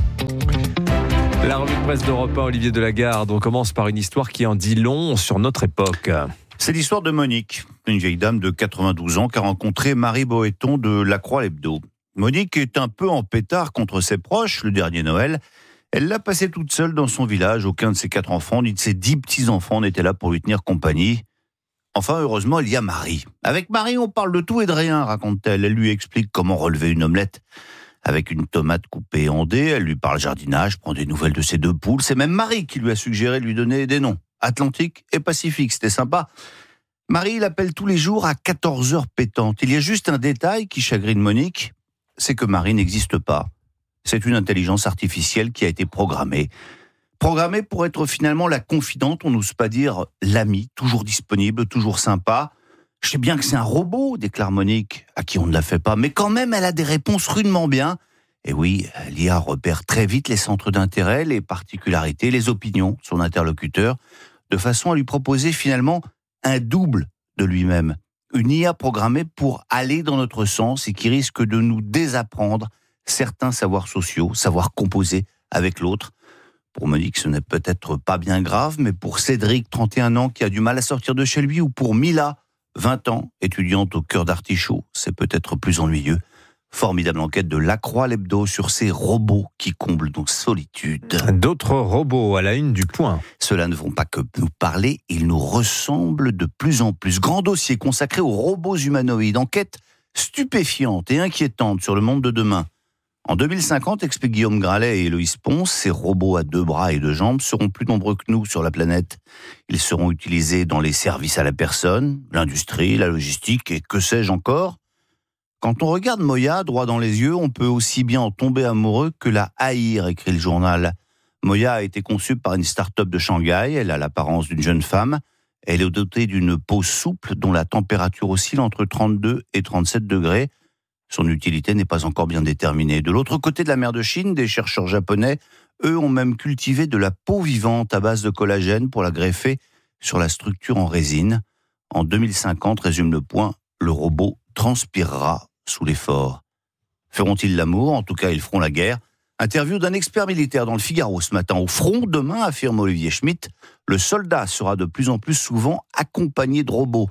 La revue de presse d'Europe un, Olivier Delagarde. On commence par une histoire qui en dit long sur notre époque. C'est l'histoire de Monique, une vieille dame de quatre-vingt-douze ans qui a rencontré Marie Boéton de La Croix-l'Hebdo. Monique est un peu en pétard contre ses proches le dernier Noël. Elle l'a passé toute seule dans son village. Aucun de ses quatre enfants ni de ses dix petits-enfants n'était là pour lui tenir compagnie. Enfin, heureusement, il y a Marie. Avec Marie, on parle de tout et de rien, raconte-t-elle. Elle lui explique comment relever une omelette avec une tomate coupée en dés. Elle lui parle jardinage, prend des nouvelles de ses deux poules. C'est même Marie qui lui a suggéré de lui donner des noms. Atlantique et Pacifique, c'était sympa. Marie l'appelle tous les jours à quatorze heures pétantes. Il y a juste un détail qui chagrine Monique, c'est que Marie n'existe pas. C'est une intelligence artificielle qui a été programmée. Programmée pour être finalement la confidente, on n'ose pas dire l'amie, toujours disponible, toujours sympa. Je sais bien que c'est un robot, déclare Monique, à qui on ne la fait pas, mais quand même elle a des réponses rudement bien. Et oui, l'I A repère très vite les centres d'intérêt, les particularités, les opinions de son interlocuteur, de façon à lui proposer finalement un double de lui-même. Une I A programmée pour aller dans notre sens et qui risque de nous désapprendre certains savoirs sociaux, savoir composer avec l'autre. Pour Monique, ce n'est peut-être pas bien grave, mais pour Cédric, trente et un ans, qui a du mal à sortir de chez lui, ou pour Mila, vingt ans, étudiante au cœur d'Artichaut, c'est peut-être plus ennuyeux. Formidable enquête de La Croix-l'Hebdo sur ces robots qui comblent nos solitudes. D'autres robots à la une du Point. Ceux-là ne vont pas que nous parler, ils nous ressemblent de plus en plus. Grand dossier consacré aux robots humanoïdes. Enquête stupéfiante et inquiétante sur le monde de demain. En deux mille cinquante, explique Guillaume Gralet et Héloïse Ponce, ces robots à deux bras et deux jambes seront plus nombreux que nous sur la planète. Ils seront utilisés dans les services à la personne, l'industrie, la logistique et que sais-je encore. Quand on regarde Moya droit dans les yeux, on peut aussi bien en tomber amoureux que la haïr, écrit le journal. Moya a été conçue par une start-up de Shanghai, elle a l'apparence d'une jeune femme. Elle est dotée d'une peau souple dont la température oscille entre trente-deux et trente-sept degrés. Son utilité n'est pas encore bien déterminée. De l'autre côté de la mer de Chine, des chercheurs japonais, eux, ont même cultivé de la peau vivante à base de collagène pour la greffer sur la structure en résine. En deux mille cinquante, résume le Point, le robot transpirera sous l'effort. Feront-ils l'amour ? En tout cas, ils feront la guerre. Interview d'un expert militaire dans le Figaro ce matin. Au front, demain, affirme Olivier Schmitt, le soldat sera de plus en plus souvent accompagné de robots.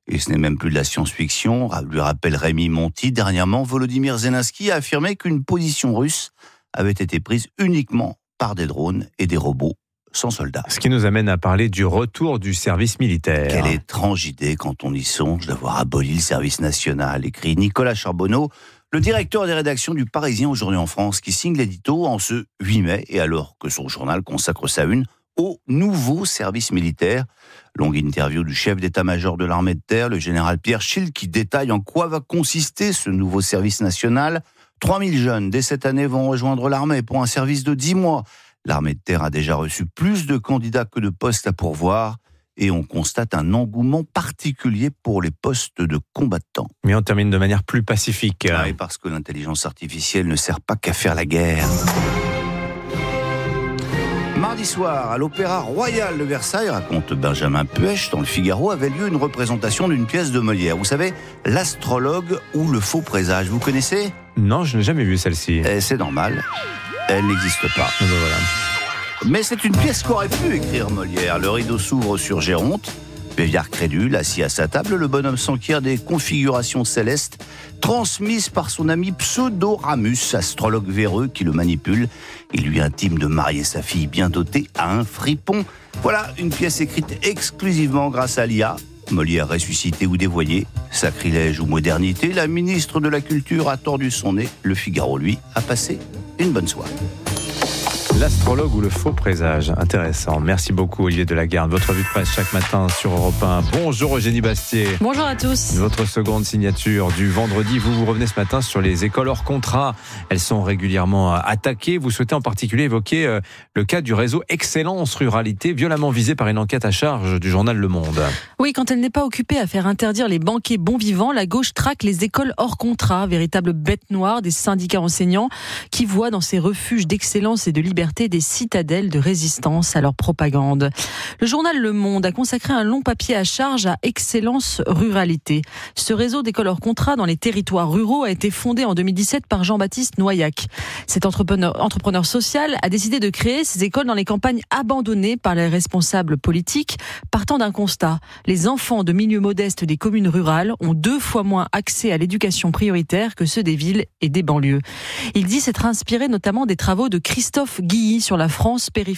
Et ce n'est même plus de la science-fiction, lui rappelle Rémi Monti. Dernièrement, Volodymyr Zelensky a affirmé qu'une position russe avait été prise uniquement par des drones et des robots sans soldats. Ce qui nous amène à parler du retour du service militaire. Quelle étrange idée quand on y songe d'avoir aboli le service national, écrit Nicolas Charbonneau, le directeur des rédactions du Parisien aujourd'hui en France, qui signe l'édito en ce huit mai, et alors que son journal consacre sa une au nouveau service militaire. Longue interview du chef d'état-major de l'armée de terre, le général Pierre Schild, qui détaille en quoi va consister ce nouveau service national. trois mille jeunes dès cette année vont rejoindre l'armée pour un service de dix mois. L'armée de terre a déjà reçu plus de candidats que de postes à pourvoir et on constate un engouement particulier pour les postes de combattants. Mais on termine de manière plus pacifique. Ah, et parce que l'intelligence artificielle ne sert pas qu'à faire la guerre. Mardi soir, à l'Opéra Royal de Versailles, raconte Benjamin Puech dans le Figaro, avait lieu une représentation d'une pièce de Molière. Vous savez, l'astrologue ou le faux présage, vous connaissez ? Non, je n'ai jamais vu celle-ci. Et c'est normal, elle n'existe pas. Ben voilà. Mais c'est une pièce qu'aurait pu écrire Molière. Le rideau s'ouvre sur Géronte. Vieillard crédule, assis à sa table, le bonhomme s'enquiert des configurations célestes transmises par son ami Pseudoramus, astrologue véreux qui le manipule. Il lui intime de marier sa fille bien dotée à un fripon. Voilà une pièce écrite exclusivement grâce à l'I A. Molière ressuscité ou dévoyé, sacrilège ou modernité, la ministre de la Culture a tordu son nez. Le Figaro, lui, a passé une bonne soirée. L'astrologue ou le faux présage, intéressant. Merci beaucoup Olivier Delagarde. Votre revue de presse chaque matin sur Europe un. Bonjour Eugénie Bastier. Bonjour à tous. Votre seconde signature du vendredi. Vous vous revenez ce matin sur les écoles hors contrat. Elles sont régulièrement attaquées. Vous souhaitez en particulier évoquer le cas du réseau Excellence Ruralité, violemment visé par une enquête à charge du journal Le Monde. Oui, quand elle n'est pas occupée à faire interdire les banquets bons vivants, la gauche traque les écoles hors contrat, véritable bête noire des syndicats enseignants qui voient dans ces refuges d'excellence et de liberté des citadelles de résistance à leur propagande. Le journal Le Monde a consacré un long papier à charge à Excellence Ruralité. Ce réseau d'écoles hors contrat dans les territoires ruraux a été fondé en deux mille dix-sept par Jean-Baptiste Noyac. Cet entrepreneur, entrepreneur social a décidé de créer ces écoles dans les campagnes abandonnées par les responsables politiques, partant d'un constat. Les enfants de milieux modestes des communes rurales ont deux fois moins accès à l'éducation prioritaire que ceux des villes et des banlieues. Il dit s'être inspiré notamment des travaux de Christophe Guilly sur la France périphérique